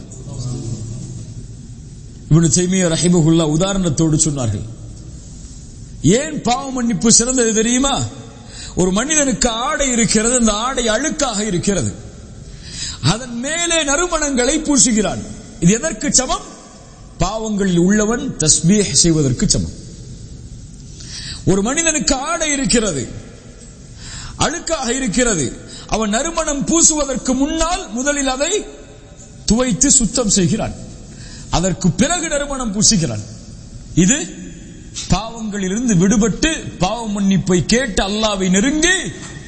இப்னு தைமியா ரஹிமஹுல்லாஹ் உதாரணத்தோடு சொன்னார்கள். ஏன் பாவ மன்னிப்பு சிறந்தது தெரியுமா? ஒரு மனிதனுக்கு ஆடை இருக்கிறது, அந்த ஆடை அழுக்காக இருக்கிறது. அதன் மேலே நறுமணங்களை பூசுகிறான். இது எதற்கு சமம்? பாவங்களில் உள்ளவன் தஸ்பீஹ் செய்வதற்கு சமம். ஒரு மனிதனுக்கு ஆடை இருக்கிறது, அழுக்காக இருக்கிறது. அவன் நறுமணம் பூசுவதற்கு முன்னால் முதலில் அதை துவைத்து சுத்தம் செய்கிறான். அதற்கு பிறகு நறுமணம் பூசுகிறான். இது பாவங்களிலிருந்து விடுபட்டு பாவ மன்னிப்பை கேட்டு அல்லாஹ்வை நெருங்கி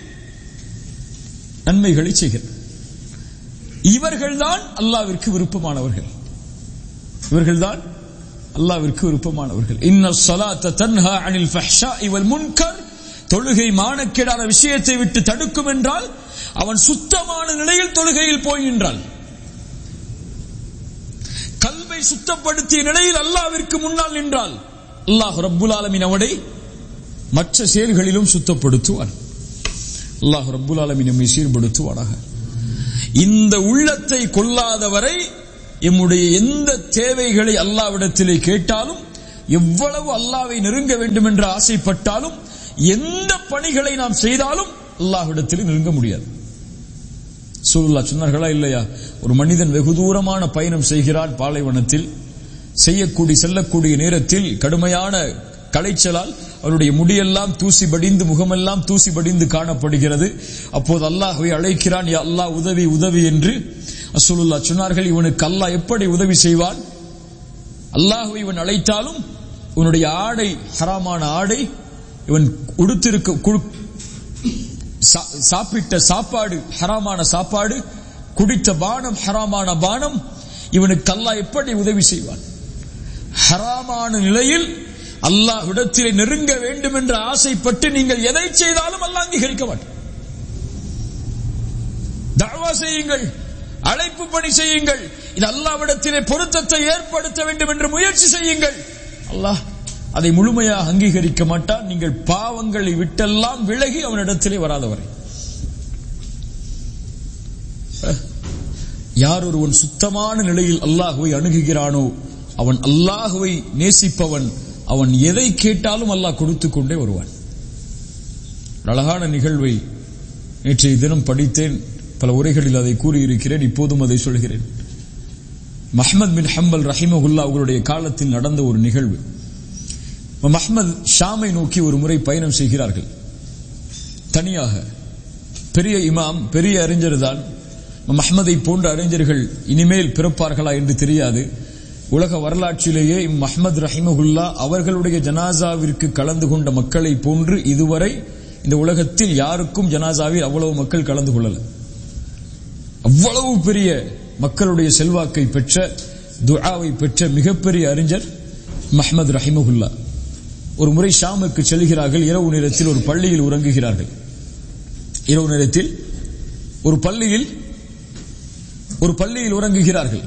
நன்மைகளை செய்கிறார். இவர்கள்தான் அல்லாஹ்விற்கு விருப்பமானவர்கள். இவர்கள்தான் அல்லாஹ்விற்கு விருப்பமானவர்கள். இன்னஸ் ஸலாத்த தன்ஹா அனில் ஃபஹ்ஷாஇ வல் முன்கர். தொழுகை மானக்கேடான விஷயத்தை விட்டு தடுக்கும் என்றால் அவன் சுத்தமான நிலையில் தொழுகையில் போய் நின்றான். கல்வை சுத்தப்படுத்திய நிலையில் அல்லாஹ்விற்கு முன்னால் நின்றால் அல்லாஹ் ரப்புல் ஆலமீன் அவனை மற்ற செயல்களிலும் சுத்தப்படுத்துவான். அல்லாஹ் ரப்புல் ஆலமீன் நம்மை சீர்படுத்துவானாக. இந்த உள்ளத்தை கொள்ளாதவரை எம்முடைய எந்த தேவைகளை அல்லாஹ்விடத்திலே கேட்டாலும், எவ்வளவு அல்லாஹ்வை நெருங்க வேண்டும் என்று ஆசைப்பட்டாலும், எந்த பணிகளை நாம் செய்தாலும் அல்லாஹ்விடத்திலே நெருங்க முடியாது. ஸல்லல்லாஹு சொன்னார்களா இல்லையா? ஒரு மனிதன் வெகு தூரமான பயணம் செய்கிறான். பாலைவனத்தில் செல்லக்கூடிய நேரத்தில் கடுமையான களைச்சலால் அவருடைய முடியெல்லாம் தூசி படிந்து, முகமெல்லாம் தூசி படிந்து காணப்படுகிறது. அப்போது அல்லாஹ்வை அழைக்கிறான், யா அல்லாஹ் உதவி உதவி என்று. ரசூலுல்லாஹ் சொன்னார்கள், இவனுக்கு அல்லாஹ் எப்படி உதவி செய்வான்? அல்லாஹ்வை இவன் அழைத்தாலும் இவனுடைய ஆடை ஹராமான ஆடை, இவன் உடுத்திருக்க சாப்பிட்ட சாப்பாடு ஹராமான சாப்பாடு, குடித்த பானம் ஹராமான பானம், இவனுக்கு அல்லாஹ் எப்படி உதவி செய்வான்? ஹராமான நிலையில் அல்லாஹ்விடத்திலே நெருங்க வேண்டும் என்ற ஆசைப்பட்டு நீங்கள் எதை செய்தாலும் அல்லாஹ் அங்கீகரிக்க மாட்டான். தஅவா செய்யுங்கள், அழைப்பு பணி செய்யுங்கள், இது அல்லாஹ்விடத்திலே பொருத்தத்தை ஏற்படுத்த வேண்டும் என்று முயற்சி செய்யுங்கள், அல்லாஹ் அதை முழுமையாக அங்கீகரிக்க மாட்டான். நீங்கள் பாவங்களை விட்டெல்லாம் விலகி அவனிடத்திலே வராதவரை. யார் ஒருவன் சுத்தமான நிலையில் அல்லாஹ்வை அணுகுகிறானோ அவன் அல்லாஹ்வை நேசிப்பவன். அவன் எதை கேட்டாலும் அல்லாஹ் கொடுத்து கொண்டே வருவான். அழகான நிகழ்வை நேற்றைய தினம் படித்தேன். பல உரைகளில் அதை கூறியிருக்கிறேன், இப்போதும் அதை சொல்கிறேன். அஹ்மத் பின் ஹம்பல் ரஹிமஹுல்லாஹ் அவர்களுடைய காலத்தில் நடந்த ஒரு நிகழ்வு. அஹ்மத் ஷாமை நோக்கி ஒரு முறை பயணம் செய்கிறார்கள். தனியாக. பெரிய இமாம், பெரிய அறிஞர் தான். அஹ்மதை போன்ற அறிஞர்கள் இனிமேல் பிறப்பார்களா என்று தெரியாது. உலக வரலாற்றிலேயே அஹ்மத் ரஹிமஹுல்லாஹ் அவர்களுடைய ஜனாசாவிற்கு கலந்து கொண்ட மக்களை போன்று இதுவரை இந்த உலகத்தில் யாருக்கும் ஜனாசாவில் அவ்வளவு மக்கள் கலந்து கொள்ளல. அவ்வளவு பெரிய மக்களுடைய செல்வாக்கை பெற்ற துஆவை பெற்ற மிகப்பெரிய அறிஞர் மஹ்மத் ரஹிமஹுல்லா. ஒரு முறை ஷாமுக்கு செல்கிறார்கள். இரவு நேரத்தில் ஒரு பள்ளியில் உறங்குகிறார்கள். இரவு நேரத்தில் ஒரு பள்ளியில் உறங்குகிறார்கள்.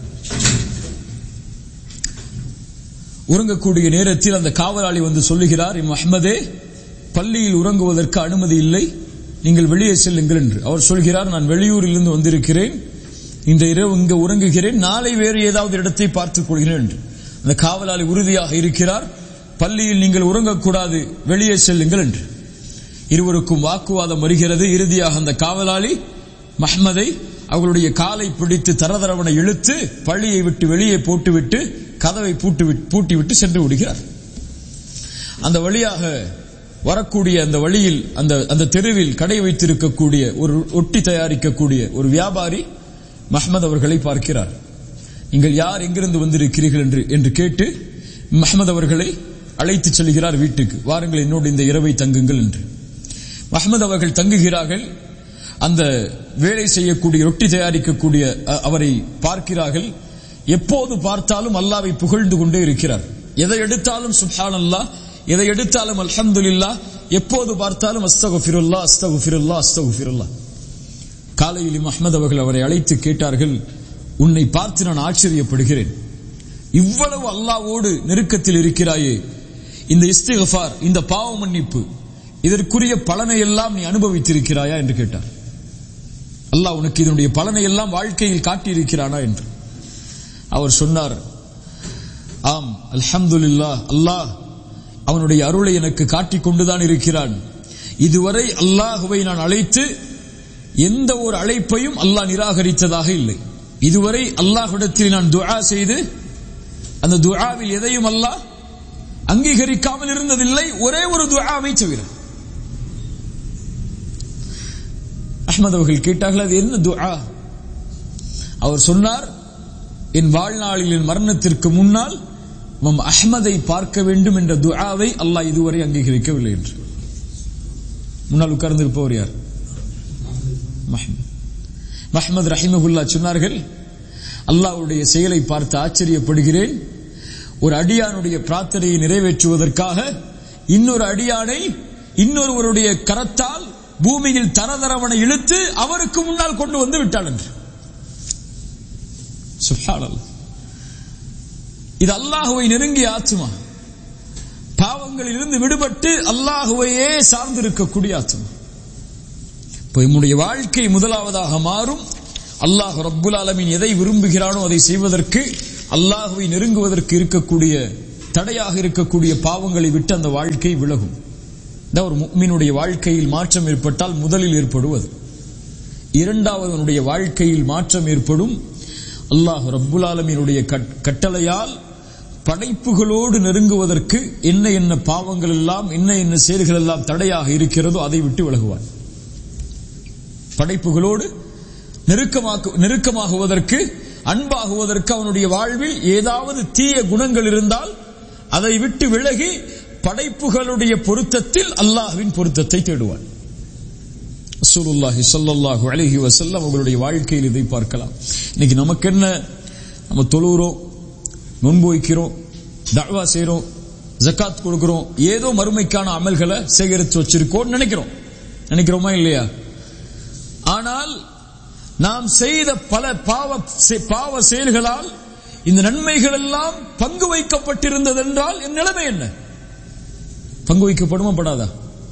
உறங்கக்கூடிய நேரத்தில் அந்த காவலாளி வந்து சொல்லுகிறார், அஹ்மதே, பள்ளியில் உறங்குவதற்கு அனுமதி இல்லை, நீங்கள் வெளியே செல்லுங்கள் என்று. அவர் சொல்கிறார், நான் வெளியூரிலிருந்து வந்திருக்கிறேன், இந்த இரவு இங்கு உறங்குகிறேன், நாளை வேறு ஏதாவது இடத்தை பார்த்துக் கொள்கிறேன் என்று. அந்த காவலாளி உறுதியாக இருக்கிறார், பள்ளியில் நீங்கள் உறங்கக்கூடாது, வெளியே செல்லுங்கள் என்று. இருவருக்கும் வாக்குவாதம் வருகிறது. இறுதியாக அந்த காவலாளி மஹ்மதை அவர்களுடைய காலை பிடித்து தரதரவனை இழுத்து பள்ளியை விட்டு வெளியே போட்டுவிட்டு கதவை பூட்டிவிட்டு சென்று விடுகிறார். அந்த வழியாக வரக்கூடிய அந்த வழியில் அந்த தெருவில் கடை வைத்திருக்கக்கூடிய ஒரு ஒட்டி தயாரிக்கக்கூடிய ஒரு வியாபாரி மஹ்மத் அவர்களை பார்க்கிறார். நீங்கள் யார், எங்கிருந்து வந்திருக்கிறீர்கள் என்று கேட்டு மஹ்மத் அவர்களை அழைத்து செல்கிறார் வீட்டுக்கு. வாருங்கள், என்னோடு இந்த இரவை தங்குங்கள் என்று. மஹ்மத் அவர்கள் தங்குகிறார்கள். அந்த வேலை செய்யக்கூடிய ரொட்டி தயாரிக்கக்கூடிய அவரை பார்க்கிறார்கள். எப்போது பார்த்தாலும் அல்லாஹ்வை புகழ்ந்து கொண்டே இருக்கிறார். எதை எடுத்தாலும் சுப்ஹானல்லாஹ், எதை எடுத்தாலும் அல்ஹம்துலில்லாஹ், எப்போது பார்த்தாலும் அஸ்தக்ஃபிருல்லாஹ் அஸ்தக்ஃபிருல்லாஹ் அஸ்தக்ஃபிருல்லாஹ். காலையில் மஹ்மத் அவர்கள் அவரை அழைத்து கேட்டார்கள், உன்னை பார்த்து நான் ஆச்சரியப்படுகிறேன், இவ்வளவு அல்லாஹ்வோடு நெருக்கத்தில் இருக்கிறாயே, இந்த இஸ்திக்ஃபார், இந்த பாவ மன்னிப்பு, இதற்குரிய பலனை எல்லாம் நீ அனுபவித்திருக்கிறாயா என்று கேட்டார். அல்லாஹ் உனக்கு இதனுடைய பலனை எல்லாம் வாழ்க்கையில் காட்டியிருக்கிறானா என்று. அவர் சொன்னார், ஆம் அல்ஹம்துலில்லாஹ், அல்லாஹ் அவனுடைய அருளை எனக்கு காட்டிக் கொண்டுதான் இருக்கிறான். இதுவரை அல்லாஹுவை நான் அழைத்து எந்த ஒரு அழைப்பையும் அல்லாஹ் நிராகரித்ததாக இல்லை. இதுவரை அல்லாஹ்விடத்தில் நான் துஆ செய்து அந்த துஆவில் எதையும் அல்லாஹ் அங்கீகரிக்காமல் இருந்ததில்லை, ஒரே ஒரு துஆவை தவிர. அஹ்மத் அவர்கள் கேட்டார்கள், அது என்ன துஆ? அவர் சொன்னார், என் வாழ்நாளில் என் மரணத்திற்கு முன்னால் அஹ்மதை பார்க்க வேண்டும் என்ற துஆவை அல்லாஹ் இதுவரை அங்கீகரிக்கவில்லை என்று. முன்னால் உட்கார்ந்திருப்பவர் யார்? மஹ்மத் ரஹிமஹுல்லா சொன்னார்கள், அல்லாஹ்வுடைய செயலை பார்த்து ஆச்சரியப்படுகிறேன். ஒரு அடியானுடைய பிரார்த்தனையை நிறைவேற்றுவதற்காக இன்னொரு அடியானை இன்னொருவருடைய கரத்தால் பூமியில் தரதரவனை இழுத்து அவருக்கு முன்னால் கொண்டு வந்து விட்டாள் என்று. சுப்ஹானல்லாஹ். இது அல்லாஹுவை நெருங்கிய ஆத்மா, பாவங்களில் இருந்து விடுபட்டு அல்லாஹுவையே சார்ந்திருக்கக்கூடிய ஆத்மா. நம்முடைய வாழ்க்கை முதலாவதாக மாறும். அல்லாஹ் ரப்புல் ஆலமீன் எதை விரும்புகிறானோ அதை செய்வதற்கு, அல்லாஹுவை நெருங்குவதற்கு இருக்கக்கூடிய தடையாக இருக்கக்கூடிய பாவங்களை விட்டு அந்த வாழ்க்கை விலகும். ஒரு முஃமினுடைய வாழ்க்கையில் மாற்றம் ஏற்பட்டால் முதலில் ஏற்படுவது. இரண்டாவது, அவனுடைய வாழ்க்கையில் மாற்றம் ஏற்படும். அல்லாஹ் ரப்புல் ஆலமீனுடைய கட்டளையால் படைப்புகளோடு நெருங்குவதற்கு என்ன என்ன பாவங்கள் எல்லாம், என்ன செயல்கள் எல்லாம் தடையாக இருக்கிறதோ அதை விட்டு விலகுவான். படைப்புகளோடு நெருக்கமாகுவதற்கு, அன்பாகுவதற்கு அவனுடைய வாழ்வில் ஏதாவது தீய குணங்கள் இருந்தால் அதை விட்டு விலகி படைப்புகளுடைய பொருத்தத்தில் அல்லாஹ்வின் பொருத்தத்தை தேடுவான். ரசூலுல்லாஹி ஸல்லல்லாஹு அலைஹி வஸல்லம் அவர்களுடைய வாழ்க்கையில் இதை பார்க்கலாம். இன்னைக்கு நமக்கு என்ன, நம்ம தொழுகிறோம், நோன்பு வைக்கிறோம், தஅவா செய்றோம், ஜகாத் கொடுக்கிறோம், ஏதோ மறுமைக்கான அமல்களை சேகரித்து வச்சிருக்கோம் நினைக்கிறோமா இல்லையா? ஆனால் நாம் செய்த பல பாவ செயல்களால் இந்த நன்மைகள் எல்லாம் பங்கு வைக்கப்பட்டிருந்தது என்றால் என் நிலைமை என்ன? பங்கு வைக்கப்படுமா படாதா?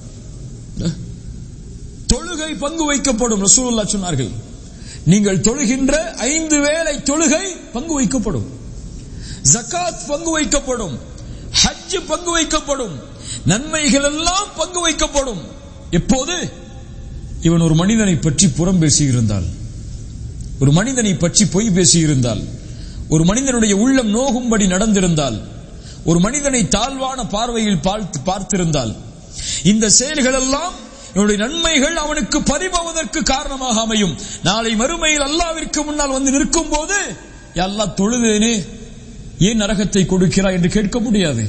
தொழுகை பங்கு வைக்கப்படும். ரசூலுல்லாஹ் சொன்னார்கள், நீங்கள் தொழுகின்ற 5 வேளை தொழுகை பங்கு வைக்கப்படும், ஜகாத் பங்கு வைக்கப்படும், ஹஜ் பங்கு வைக்கப்படும், நன்மைகள் எல்லாம் பங்கு வைக்கப்படும். எப்போது? இவன் ஒரு மனிதனை பற்றி புறம் பேசியிருந்தால், ஒரு மனிதனை பற்றி பொய் பேசியிருந்தால், ஒரு மனிதனுடைய உள்ளம் நோகும்படி நடந்திருந்தால், ஒரு மனிதனை தாழ்வான பார்வையில் பார்த்திருந்தால், இந்த செயல்கள் எல்லாம் என்னுடைய நன்மைகள் அவனுக்கு பறிபோவதற்கு காரணமாக அமையும். நாளை மறுமையில் அல்லாஹ்விற்கு முன்னால் வந்து நிற்கும் போது, யா அல்லாஹ், தொழுதேனே, ஏன் நரகத்தை கொடுக்கிறாய் என்று கேட்க முடியாது.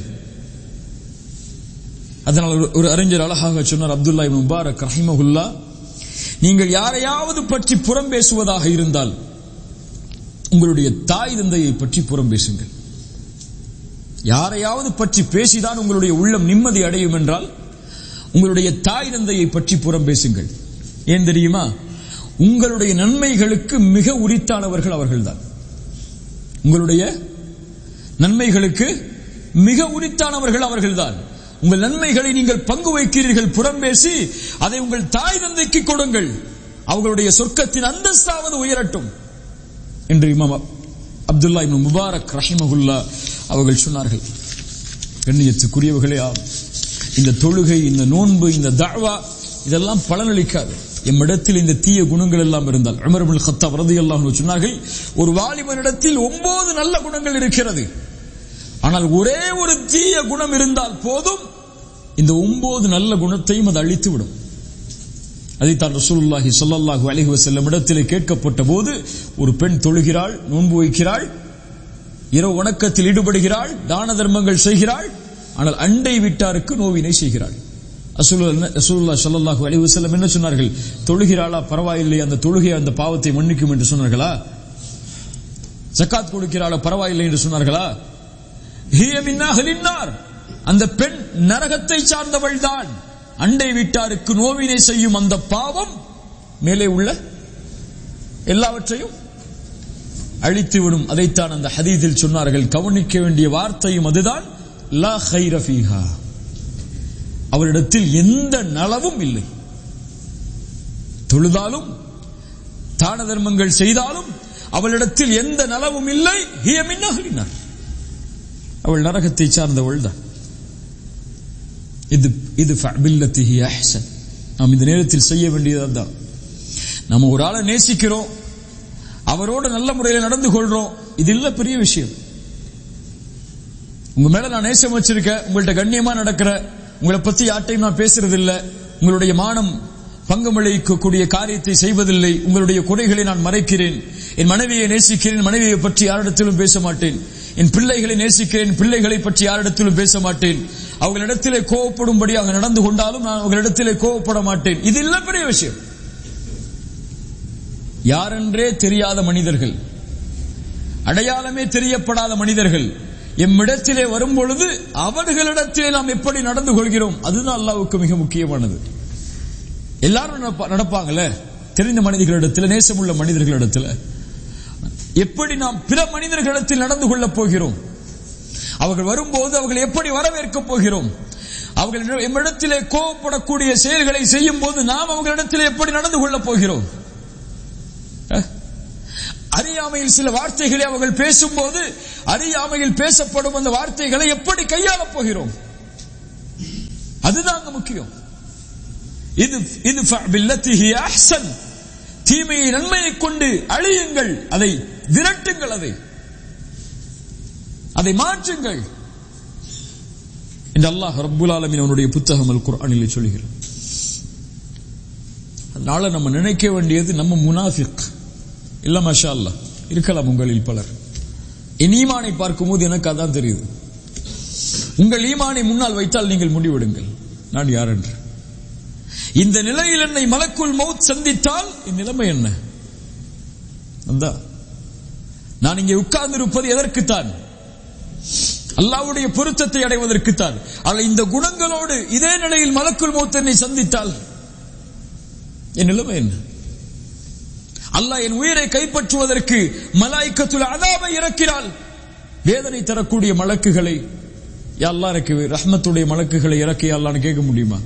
அதனால் ஒரு அறிஞர் அழகாக சொன்னார், அப்துல்லா இப்னு முபாரக் ரஹிமஹுல்லா, நீங்கள் யாரையாவது பற்றி புறம் பேசுவதாக இருந்தால் உங்களுடைய தாய் தந்தையை பற்றி புறம் பேசுங்கள். யாரையாவது பற்றி பேசிதான் உங்களுடைய உள்ளம் நிம்மதி அடையும் என்றால் உங்களுடைய தாய் தந்தையை பற்றி புறம் பேசுங்கள். ஏன் தெரியுமா? உங்களுடைய நன்மைகளுக்கு மிக உரித்தானவர்கள் அவர்கள்தான். உங்களுடைய நன்மைகளுக்கு மிக உரித்தானவர்கள் அவர்கள்தான். உங்கள் நன்மைகளை நீங்கள் பங்கு வைக்கிறீர்கள், புறம் பேசி அதை உங்கள் தாய் தந்தைக்கு கொடுங்கள். அவர்களுடைய சொர்க்கத்தின் அந்தஸ்தாவது உயரட்டும் என்று இமாம் அப்துல்லா இப்னு முபாரக் ரஹிமஹுல்லா அவர்கள் சொன்னார்கள். கண்ணியத்துக்குரியவர்களே, இந்த தொழுகை, இந்த நோன்பு, இந்த தஅவா இதெல்லாம் பலனளிக்காது. எம்மிடத்தில் இந்த தீய குணங்கள் எல்லாம் இருந்தால், உமர் இப்னு கத்தாப் ரலியல்லாஹு அன்ஹு சொன்னார்கள், ஒரு வாலிபனிடத்தில் 9 நல்ல குணங்கள் இருக்கிறது, ஆனால் ஒரே ஒரு தீய குணம் இருந்தால் போதும், இந்த 9 நல்ல குணத்தையும் அது அழித்து விடும். அதைத்தான் ரசூலுல்லாஹி ஸல்லல்லாஹு அலைஹி வஸல்லம் இடத்திலே கேட்கப்பட்ட போது, ஒரு பெண் தொழுகிறாள், நோன்பு வைக்கிறாள், இரவு வணக்கத்தில் ஈடுபடுகிறாள், தான தர்மங்கள் செய்கிறாள், ஆனால் அண்டை வீட்டாருக்கு நோவினை செய்கிறாள். ரசூலுல்லாஹி ஸல்லல்லாஹு அலைஹி வஸல்லம் என்ன சொன்னார்கள்? தொழுகிறாளா, பரவாயில்லை, அந்த தொழுகை அந்த பாவத்தை மன்னிக்கும் என்று சொன்னார்களா? ஜகாத் கொடுக்கிறாளா, பரவாயில்லை என்று சொன்னார்களா? ஹிய மின் அஹ்லின் நார், அந்த பெண் நரகத்தை சார்ந்தவள் தான். அண்டை வீட்டாருக்கு நோவினை செய்யும் அந்த பாவம் மேலே உள்ள எல்லாவற்றையும் அழித்துவிடும். அதைத்தான் அந்த ஹதீஸில் சொன்னார்கள். கவனிக்க வேண்டிய வார்த்தையும் அதுதான், லா கைர ஃபீஹா, அவரிடத்தில் எந்த நலவும் இல்லை. தொழுதாலும் தான தர்மங்கள் செய்தாலும் அவளிடத்தில் எந்த நலவும் இல்லை. ஹிய மின் அஹ்லின் நார், அவள் நரகத்தை சார்ந்தவள் தான். இது ஃபஅபில்லதிஹி அஹ்சன். நாம் இந்த நேரத்தில் செய்ய வேண்டியதுதான். நம்ம ஒரு ஆளை நேசிக்கிறோம், அவரோட நல்ல முறையில் நடந்து கொள்றோம், இது இல்ல பெரிய விஷயம். உங்க மேல நான் நேசம் வச்சிருக்கேன், உங்கள்ட்ட கண்ணியமா நடக்கிற, உங்களை பத்தி யார்ட்டையும் நான் பேசுறது இல்ல, உங்களுடைய மானம் பங்கமளிக்கக்கூடிய காரியத்தை செய்வதில்லை, உங்களுடைய குறைகளை நான் மறைக்கிறேன், என் மனைவியை நேசிக்கிறேன், மனைவியை பற்றி யாரிடத்திலும் பேச மாட்டேன், என் பிள்ளைகளை நேசிக்கிறேன், பிள்ளைகளை பற்றி யாரிடத்திலும் பேச மாட்டேன், அவர்களிடத்திலே கோவப்படும்படியாக நடந்து கொண்டாலும் நான் அவர்களிடத்திலே கோவப்பட மாட்டேன், இது இல்ல பெரிய விஷயம். யாரென்றே தெரியாத மனிதர்கள், அடையாளமே தெரியப்படாத மனிதர்கள் எம்மிடத்திலே வரும் பொழுது அவர்களிடத்திலே நாம் எப்படி நடந்து கொள்கிறோம், அதுதான் அல்லாஹ்வுக்கு மிக முக்கியமானது. எல்லாரும் நடப்பாங்கல்ல, தெரிந்த மனிதர்களிடத்தில், நேசமுள்ள மனிதர்களிடத்தில், எப்படி நாம் பிற மனிதர்களிடத்தில் நடந்து கொள்ளப் போகிறோம், அவர்கள் வரும்போது அவர்கள் எப்படி வரவேற்க போகிறோம், அவர்கள் எம்மிடத்திலே கோபப்படக்கூடிய செயல்களை செய்யும் போது நாம் அவர்களிடத்தில் எப்படி நடந்து கொள்ளப் போகிறோம், அறியாமையில் சில வார்த்தைகளை அவர்கள் பேசும்போது அறியாமையில் பேசப்படும் அந்த வார்த்தைகளை எப்படி கையாளப் போகிறோம், அதுதான் முக்கியம். இது ஃபஅபில்லதிஹி அஹ்சன், தீமையை நன்மையை கொண்டு அழியுங்கள், அதை விரட்டுங்கள், அதை மாற்றுங்கள் என்று அல்லாஹ் ரப்புல் ஆலமீன் அவனுடைய புத்தகம் அல் குர்ஆனில் சொல்கிறார். அதனால நம்ம நினைக்க வேண்டியது, நம்ம முனாஃபிக் இல்ல, மாஷா அல்லாஹ் இருக்கலாம் உங்களில் பலர். என் ஈமானை பார்க்கும்போது எனக்கு அதான் தெரியுது. உங்கள் ஈமானை முன்னால் வைத்தால் நீங்கள் முடிவெடுங்கள் நான் யார் என்று. இந்த நிலையில் என்னை மலக்குல் மௌத் சந்தித்தால் என் நிலைமை என்ன? நான் இங்கே உட்கார்ந்து இருப்பது எதற்குத்தான்? அல்லாஹ்வுடைய பொருத்தத்தை அடைவதற்குத்தான். ஆனால் இந்த குணங்களோடு இதே நிலையில் மலக்குல் மௌத் என்னை சந்தித்தால் என் நிலைமை என்ன? அல்லாஹ் என் உயிரை கைப்பற்றுவதற்கு மலாயிக்கத்துல் அஸாபை இறக்கிறாள், வேதனை தரக்கூடிய மலக்குகளை. யா அல்லாஹ் எனக்கு ரஹ்மத்துடைய மலக்குகளை இறக்கி அல்லாஹ்னு கேட்க முடியுமா?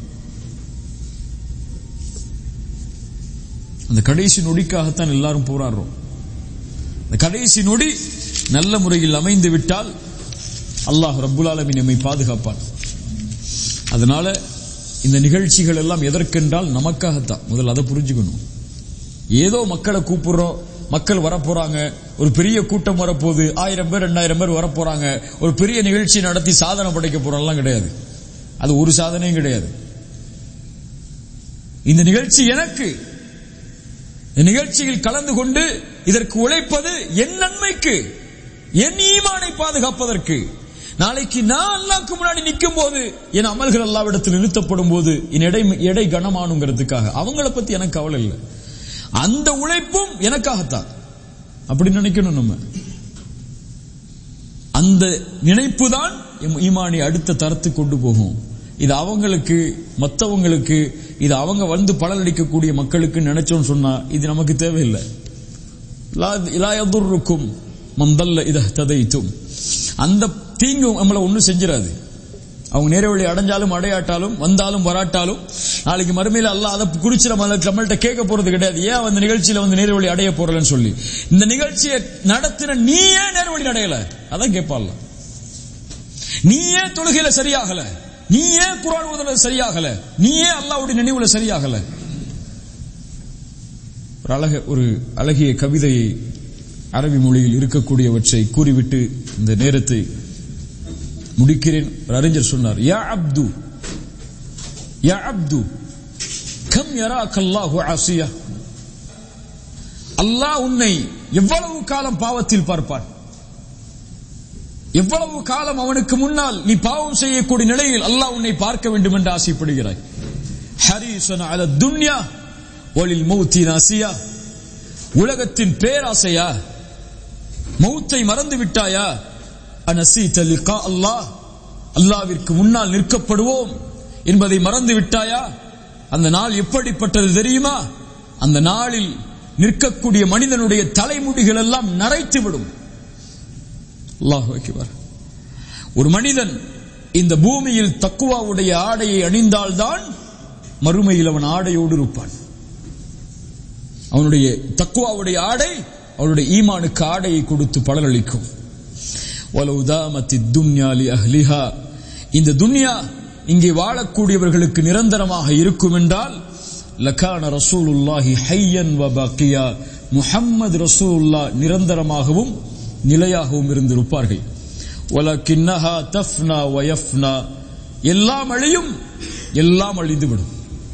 அந்த கடைசி நொடிக்காகத்தான் எல்லாரும் போராடுறோம். அந்த கடைசி நொடி நல்ல முறையில் அமைந்து விட்டால் அல்லாஹ் ரப்புல் ஆலமீன் நம்மை பாதுகாப்பான். அதனால இந்த நிகழ்ச்சிகள் எல்லாம் எதற்கென்றால் நமக்காகத்தான். முதல்ல அதை புரிஞ்சுக்கணும். ஏதோ மக்களை கூப்பிடுறோம், மக்கள் வரப்போறாங்க, ஒரு பெரிய கூட்டம் வரப்போகுது, 1000 பேர் 2000 பேர் வரப்போறாங்க, ஒரு பெரிய நிகழ்ச்சி நடத்தி சாதனை படைக்க போறோம்லாம் கிடையாது. அது ஒரு சாதனையும் கிடையாது. இந்த நிகழ்ச்சி எனக்கு, நிகழ்ச்சியில் கலந்து கொண்டு இதற்கு உழைப்பது என் நன்மைக்கு, என் ஈமானை பாதுகாப்பதற்கு. நாளைக்கு நான் அல்லாஹ்வுக்கு முன்னாடி நிற்கும் போது என் அமல்கள் அல்லாஹ்விடத்தில் நிறுத்தப்படும் போது என் எடை கனமானுங்கிறதுக்காக. அவங்கள பத்தி எனக்கு கவலை இல்லை. அந்த உழைப்பும் எனக்காகத்தான். அப்படி நினைக்கணும். நம்ம அந்த நினைப்பு தான் ஈமானை அடுத்த தரத்துக்கு கொண்டு போகும். இது அவங்களுக்கு, மற்றவங்களுக்கு, இது அவங்க வந்து பலனளிக்கக்கூடிய மக்களுக்கு நினைச்சோன்னு சொன்னா இது நமக்கு தேவையில்லை. லா யதுர்ருக்கும் மன் தல்ல இதா ததைத்தும். அந்த தீங்கு நம்மளை ஒன்றும் செஞ்சிடாது. அவங்க நேர வழி அடைஞ்சாலும் அடையாட்டாலும் வந்தாலும் வராட்டாலும் நாளைக்கு மறுமையில அல்லாஹ் அதை குறிச்சு நம்மள்கிட்ட கேட்க போறது கிடையாது. ஏன் அந்த நிகழ்ச்சியில வந்து நேர வழி அடைய போறலன்னு சொல்லி. இந்த நிகழ்ச்சியை நடத்தின நீ ஏன் நேர வழி அடையல அதான் கேட்பான்ல. நீ ஏன் தொழுகையில சரியாகல, நீ ஏன் குர்ஆன் ஓதுறதுல சரியாகல, நீ ஏன் அல்லாஹ்வுடைய நினைவுல சரியாகல. ஒரு அழகிய கவிதையை அரபி மொழியில் இருக்கக்கூடியவற்றை கூறிவிட்டு இந்த நேரத்தை முடிக்கிறேன். ஒரு அறிஞர் சொன்னார், யா அப்து யா அப்து கம் யராக அல்லாஹு ஆசியா. அல்லாஹ் உன்னை எவ்வளவு காலம் பாவத்தில் பார்ப்பான், எவ்வளவு காலம் அவனுக்கு முன்னால் நீ பாவம் செய்யக்கூடிய நிலையில் அல்லாஹ் உன்னை பார்க்க வேண்டும் என்று ஆசைப்படுகிறாய். ஹரீஸன் அல துன்யா வலில் மௌத்தி நாசியா. உலகத்தின் பேராசையா, மௌத்தை மறந்து விட்டாயா. அனசீத லிகா அல்லாஹ், அல்லாஹ்விற்கு முன்னால் நிற்கப்படுவோம் என்பதை மறந்து விட்டாயா. அந்த நாள் எப்படிப்பட்டது தெரியுமா? அந்த நாளில் நிற்கக்கூடிய மனிதனுடைய தலைமுடிகள் எல்லாம் நரைத்து விடும். அல்லாஹு அக்பர். ஒரு மனிதன் இந்த பூமியில் தக்குவாவுடைய ஆடையை அணிந்தால்தான் மறுமையில் அவன் ஆடையோடு இருப்பான். அவனுடைய தக்குவாவுடைய ஆடை அவனுடைய ஈமானுக்கு ஆடையை கொடுத்து பலனளிக்கும். வலவு தாமத்தி துன்யா லி அஹ்லிஹா. இந்த துன்யா இங்கே வாழக்கூடியவர்களுக்கு நிரந்தரமாக இருக்கும் என்றால் லகான ரசூலுல்லாஹி ஹய்யன் வ பாக்கியா. முஹம்மது ரசூலுல்லாஹ் நிரந்தரமாகவும் நிலையாகவும் இருந்திருப்பார்கள். வலக்கின்னஹா தஃப்னா வ யஃப்னா. எல்லாம் அழியும், எல்லாம் அழிந்துவிடும்.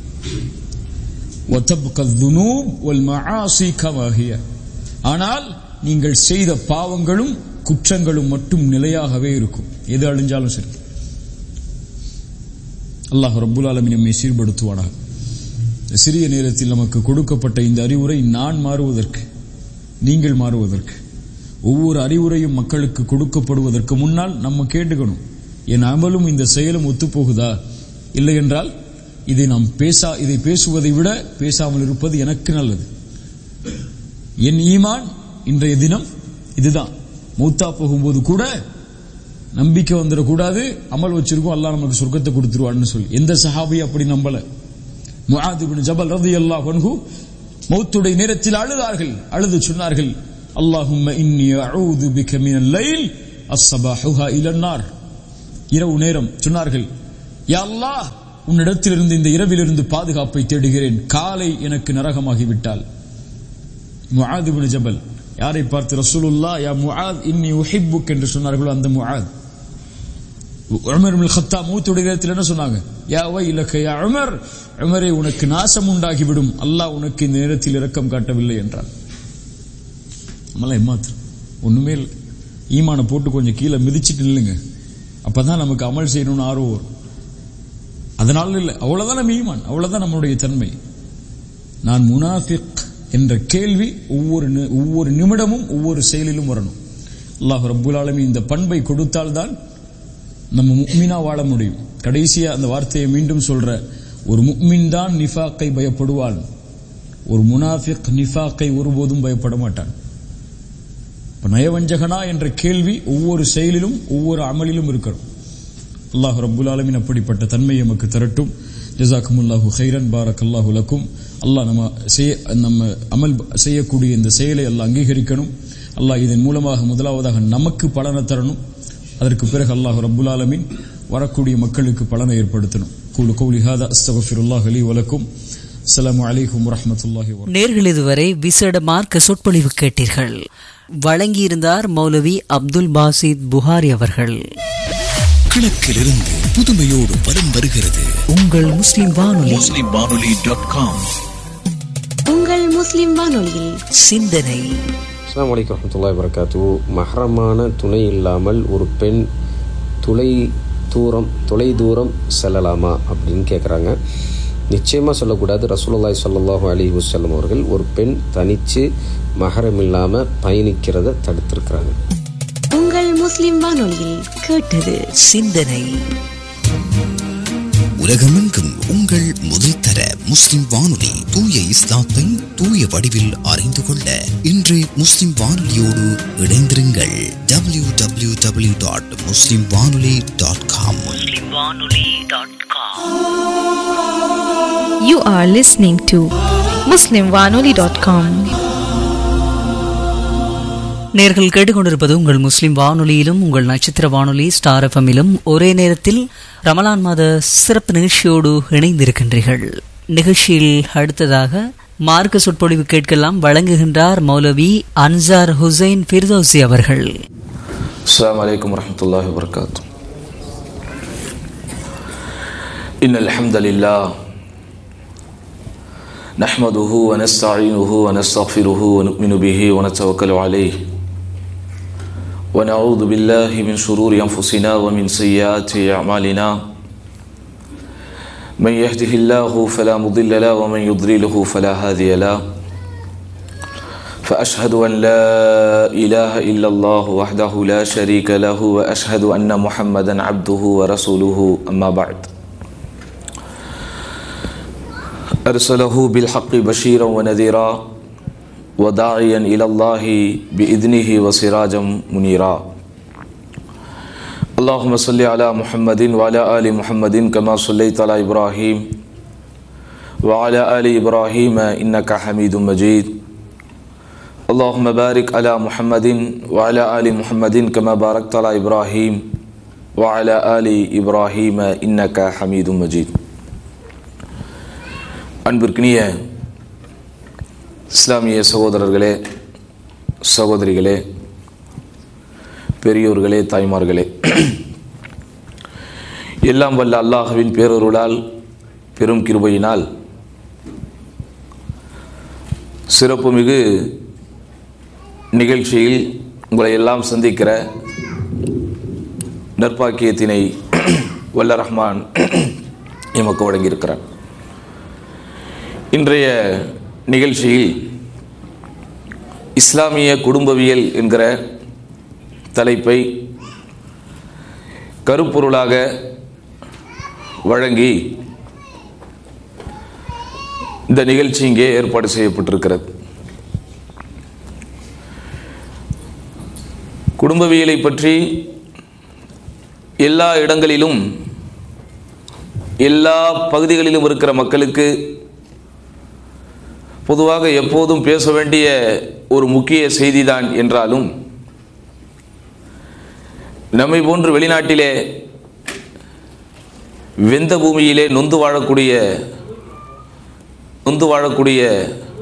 வதப்க الذنوب والمعاصي كما هي. ஆனால் நீங்கள் செய்த பாவங்களும் குற்றங்களும் மட்டும் நிலையாகவே இருக்கும். எது அழிஞ்சாலும் சரி. அல்லாஹ் ரப்புல் ஆலமீன் நம்மை சீர்படுத்துவானாக. சிறிய நேரத்தில் நமக்கு கொடுக்கப்பட்ட இந்த அறிவுரை நான் மாறுவதற்கு, நீங்கள் மாறுவதற்கு, ஒவ்வொரு அறிவுரையும் மக்களுக்கு கொடுக்கப்படுவதற்கு முன்னால் நம்ம கேட்டுக்கணும், என் அமலும் இந்த செயலும் ஒத்துப்போகுதா? இல்லை என்றால் இதை பேசுவதை விட பேசாமல் இருப்பது எனக்கு நல்லது. என் ஈமான் இன்றைய தினம் இதுதான். மௌத்தா போகும்போது கூட நம்பிக்கை வந்துடக்கூடாது, அமல் வச்சிருக்கோம் அல்லாஹ் நமக்கு சொர்க்கத்தை கொடுத்துருவான்னு சொல்லி. எந்த சஹாபி அப்படி நம்பல. முஆத் இப்னு ஜபல் ரலியல்லாஹு அன்ஹு மௌத்துடைய நேரத்தில் அழுதார்கள். அழுது சொன்னார்கள், அல்லாஹும்ம இன்னி அஊது பிக மினல் லைல் அஸ்ஸபாஹுஹா இலன் நார். இரவு நேரம் சொன்னார்கள், யா அல்லாஹ் உன்னிடத்திலிருந்து இந்த இரவிலிருந்து பாதுகாப்பை தேடுகிறேன், காலை எனக்கு நரகமாகிவிட்டால். முஆத் இப்னு ஜபல் யாரை பார்த்து ரசூலுல்லாஹ் யா முஆத் இன்னி உஹிப்புக் என்று சொன்னார்களோ அந்த முஆத். உமர் இப்னு கத்தாப் மௌத்துடைய நேரத்தில் என்ன சொன்னாங்க? யா வைலக யா உமர், உமரே உனக்கு நாசம் உண்டாகிவிடும், அல்லாஹ் உனக்கு இந்த நேரத்தில் இரக்கம் காட்டவில்லை என்றார். நம்மளாம் ஏமாத்திரம் ஒண்ணுமே இல்லை. ஈமானை போட்டு கொஞ்சம் கீழே மிதிச்சிட்டு இல்லைங்க, அப்பதான் நமக்கு அமல் செய்யணும்னு ஆர்வம் வரும். அதனால இல்லை, அவ்வளவுதான் நம்ம ஈமான், அவ்வளவுதான் நம்மளுடைய தன்மை. நான் முனாஃபிக் என்ற கேள்வி ஒவ்வொரு நிமிடமும் ஒவ்வொரு செயலிலும் வரணும். அல்லாஹ் ரப்புல் ஆலமீன் இந்த பண்பை கொடுத்தால்தான் நம்ம முஃமினா வாழ முடியும். கடைசியா அந்த வார்த்தையை மீண்டும் சொல்ற, ஒரு முஃமின் தான் நிஃபாக்கை பயப்படுவான், ஒரு முனாஃபிக் நிஃபாக்கை ஒருபோதும் பயப்பட மாட்டான். நயவஞ்சகனா என்ற கேள்வி ஒவ்வொரு செயலிலும் ஒவ்வொரு அமலிலும் இருக்கணும். அல்லாஹ் ரப்புல் ஆலமீன் அப்படிப்பட்ட தன்மை நமக்கு தரட்டும். ஜஸாக்குமுல்லாஹு கைரன், பாரக்கல்லாஹு லக்கும். அல்லாஹ் நம்ம அமல் செய்யக்கூடிய இந்த செயலை அல்லாஹ் அங்கீகரிக்கணும். அல்லாஹ் இதன் மூலமாக முதலாவதாக நமக்கு பலனை தரணும். அதற்கு பிறகு அல்லாஹ் ரப்புல் ஆலமீன் வரக்கூடிய மக்களுக்கு பலனை ஏற்படுத்தணும். கூலு கௌலி ஹாதா அஸ்தக்ஃபிருல்லாஹ் லி வ லக்கும். அஸ்ஸலாமு அலைக்கும் வரஹ்மத்துல்லாஹி வ பரகாத்துஹு. நேர்கள் இதுவரை விசேட மார்க்க சொற்பொழிவு கேட்டீர்கள். வழங்கியிருந்தார் மௌலவி அப்துல் பாசித் புகாரி அவர்கள். கிழக்கிலிருந்து புதுமையோடு வலம் வருகிறது உங்கள் முஸ்லிம் வானொலி. muslimwanoli.com. உங்கள் முஸ்லிம் வானொலியில் சிந்தனை. அஸ்ஸலாமு அலைக்கும் வரஹ்மத்துல்லாஹி வபரகாத்துஹு. மஹ்ரமான துணை இல்லாமல் ஒரு பெண் தொலை தூரம் செல்லலாமா அப்படின்னு கேட்குறாங்க. நிச்சயமாக சொல்லக்கூடாது. ரசூலுல்லாஹி ஸல்லல்லாஹு அலைஹி வஸல்லம் அவர்கள் ஒரு பெண் தனித்து மஹரம் இல்லாமல் பயணிக்கிறத தடுத்திருக்கிறாங்க. உங்கள் முஸ்லிம் வானொலியில் கேட்டது சிந்தனை. உலகமெங்கும் உங்கள் முதல் தர முஸ்லிம் வானொலி தூய இஸ்லாத்தை தூய வடிவில் அறிந்து கொள்ள இன்று முஸ்லிம் வானொலியோடு இணைந்திருங்கள். www.muslimwanoli.com. You are listening to muslimwanoli.com. நேர்கள் கேட்டுக்கொண்டிருப்பது உங்கள் முஸ்லிம் வானொலியிலும் உங்கள் நட்சத்திர வானொலி ஸ்டார் எஃப்எம்மிலும் ஒரே நேரத்தில் ரமலான் மாத சிறப்பு நிகழ்ச்சியோடு இணைந்திருக்கின்றீர்கள். நிகழ்ச்சியில் அடுத்ததாக மார்க்க சொற்பொழிவு கேட்கலாம். வழங்குகின்றார் மௌலவி அன்சார் ஹுசைன் ஃபிர்தௌசி அவர்கள். அஸ்ஸலாமு அலைக்கும் வரஹ்மத்துல்லாஹி வபரகாத்துஹு. இன்னல் ஹம்தலில்லாஹ் நஹ்மதுஹு வ நஸ்தஈனுஹு வ நஸ்தக்ஃபிருஹு வ நு'மினு பிஹி வ நதவக்கலு அலைஹி வ நஊது பில்லாஹி மின் ஷுரூரி அன்ஃபுஸினா வ மின் ஸய்யிஆத்தி அஅமாலினா. மன் யஹ்திஹில்லாஹு ஃபலா முضில்ல லஹு வ மன் யுض்லில்ஹு ஃபலா ஹாதிய லஹு. فأشهد أن لا إله إلا الله وحده لا شريك له وأشهد أن محمدا عبده ورسوله أما بعد. أرسله بالحق بشيرا ونذيرا وداعيا إلى الله بإذنه وسراجا منيرا. اللهم صل على محمد وعلى آل محمد كما صليت على إبراهيم وعلى آل إبراهيم إنك حميد مجيد. اللهم بارك على محمد وعلى آل محمد كما باركت على إبراهيم وعلى آل إبراهيم إنك حميد مجيد. அன்பிற்கினிய இஸ்லாமிய சகோதரர்களே, சகோதரிகளே, பெரியோர்களே, தாய்மார்களே, எல்லாம் வல்ல அல்லாஹ்வின் பேரருளால் பெரும் கிருபையினால் சிறப்புமிகு நிகழ்ச்சியில் உங்களை எல்லாம் சந்திக்கிற நற்பாக்கியத்தினை வல்ல ரஹ்மான் எமக்கு வழங்கியிருக்கிறார். இன்றைய நிகழ்ச்சியில் இஸ்லாமிய குடும்பவியல் என்கிற தலைப்பை கருப்பொருளாக வழங்கி இந்த நிகழ்ச்சி இங்கே ஏற்பாடு செய்யப்பட்டிருக்கிறது. குடும்பவியலை பற்றி எல்லா இடங்களிலும் எல்லா பகுதிகளிலும் இருக்கிற மக்களுக்கு பொதுவாக எப்போதும் பேச வேண்டிய ஒரு முக்கிய செய்திதான் என்றாலும் நம்மை போன்று வெளிநாட்டிலே வெந்த பூமியிலே நொந்து வாழக்கூடிய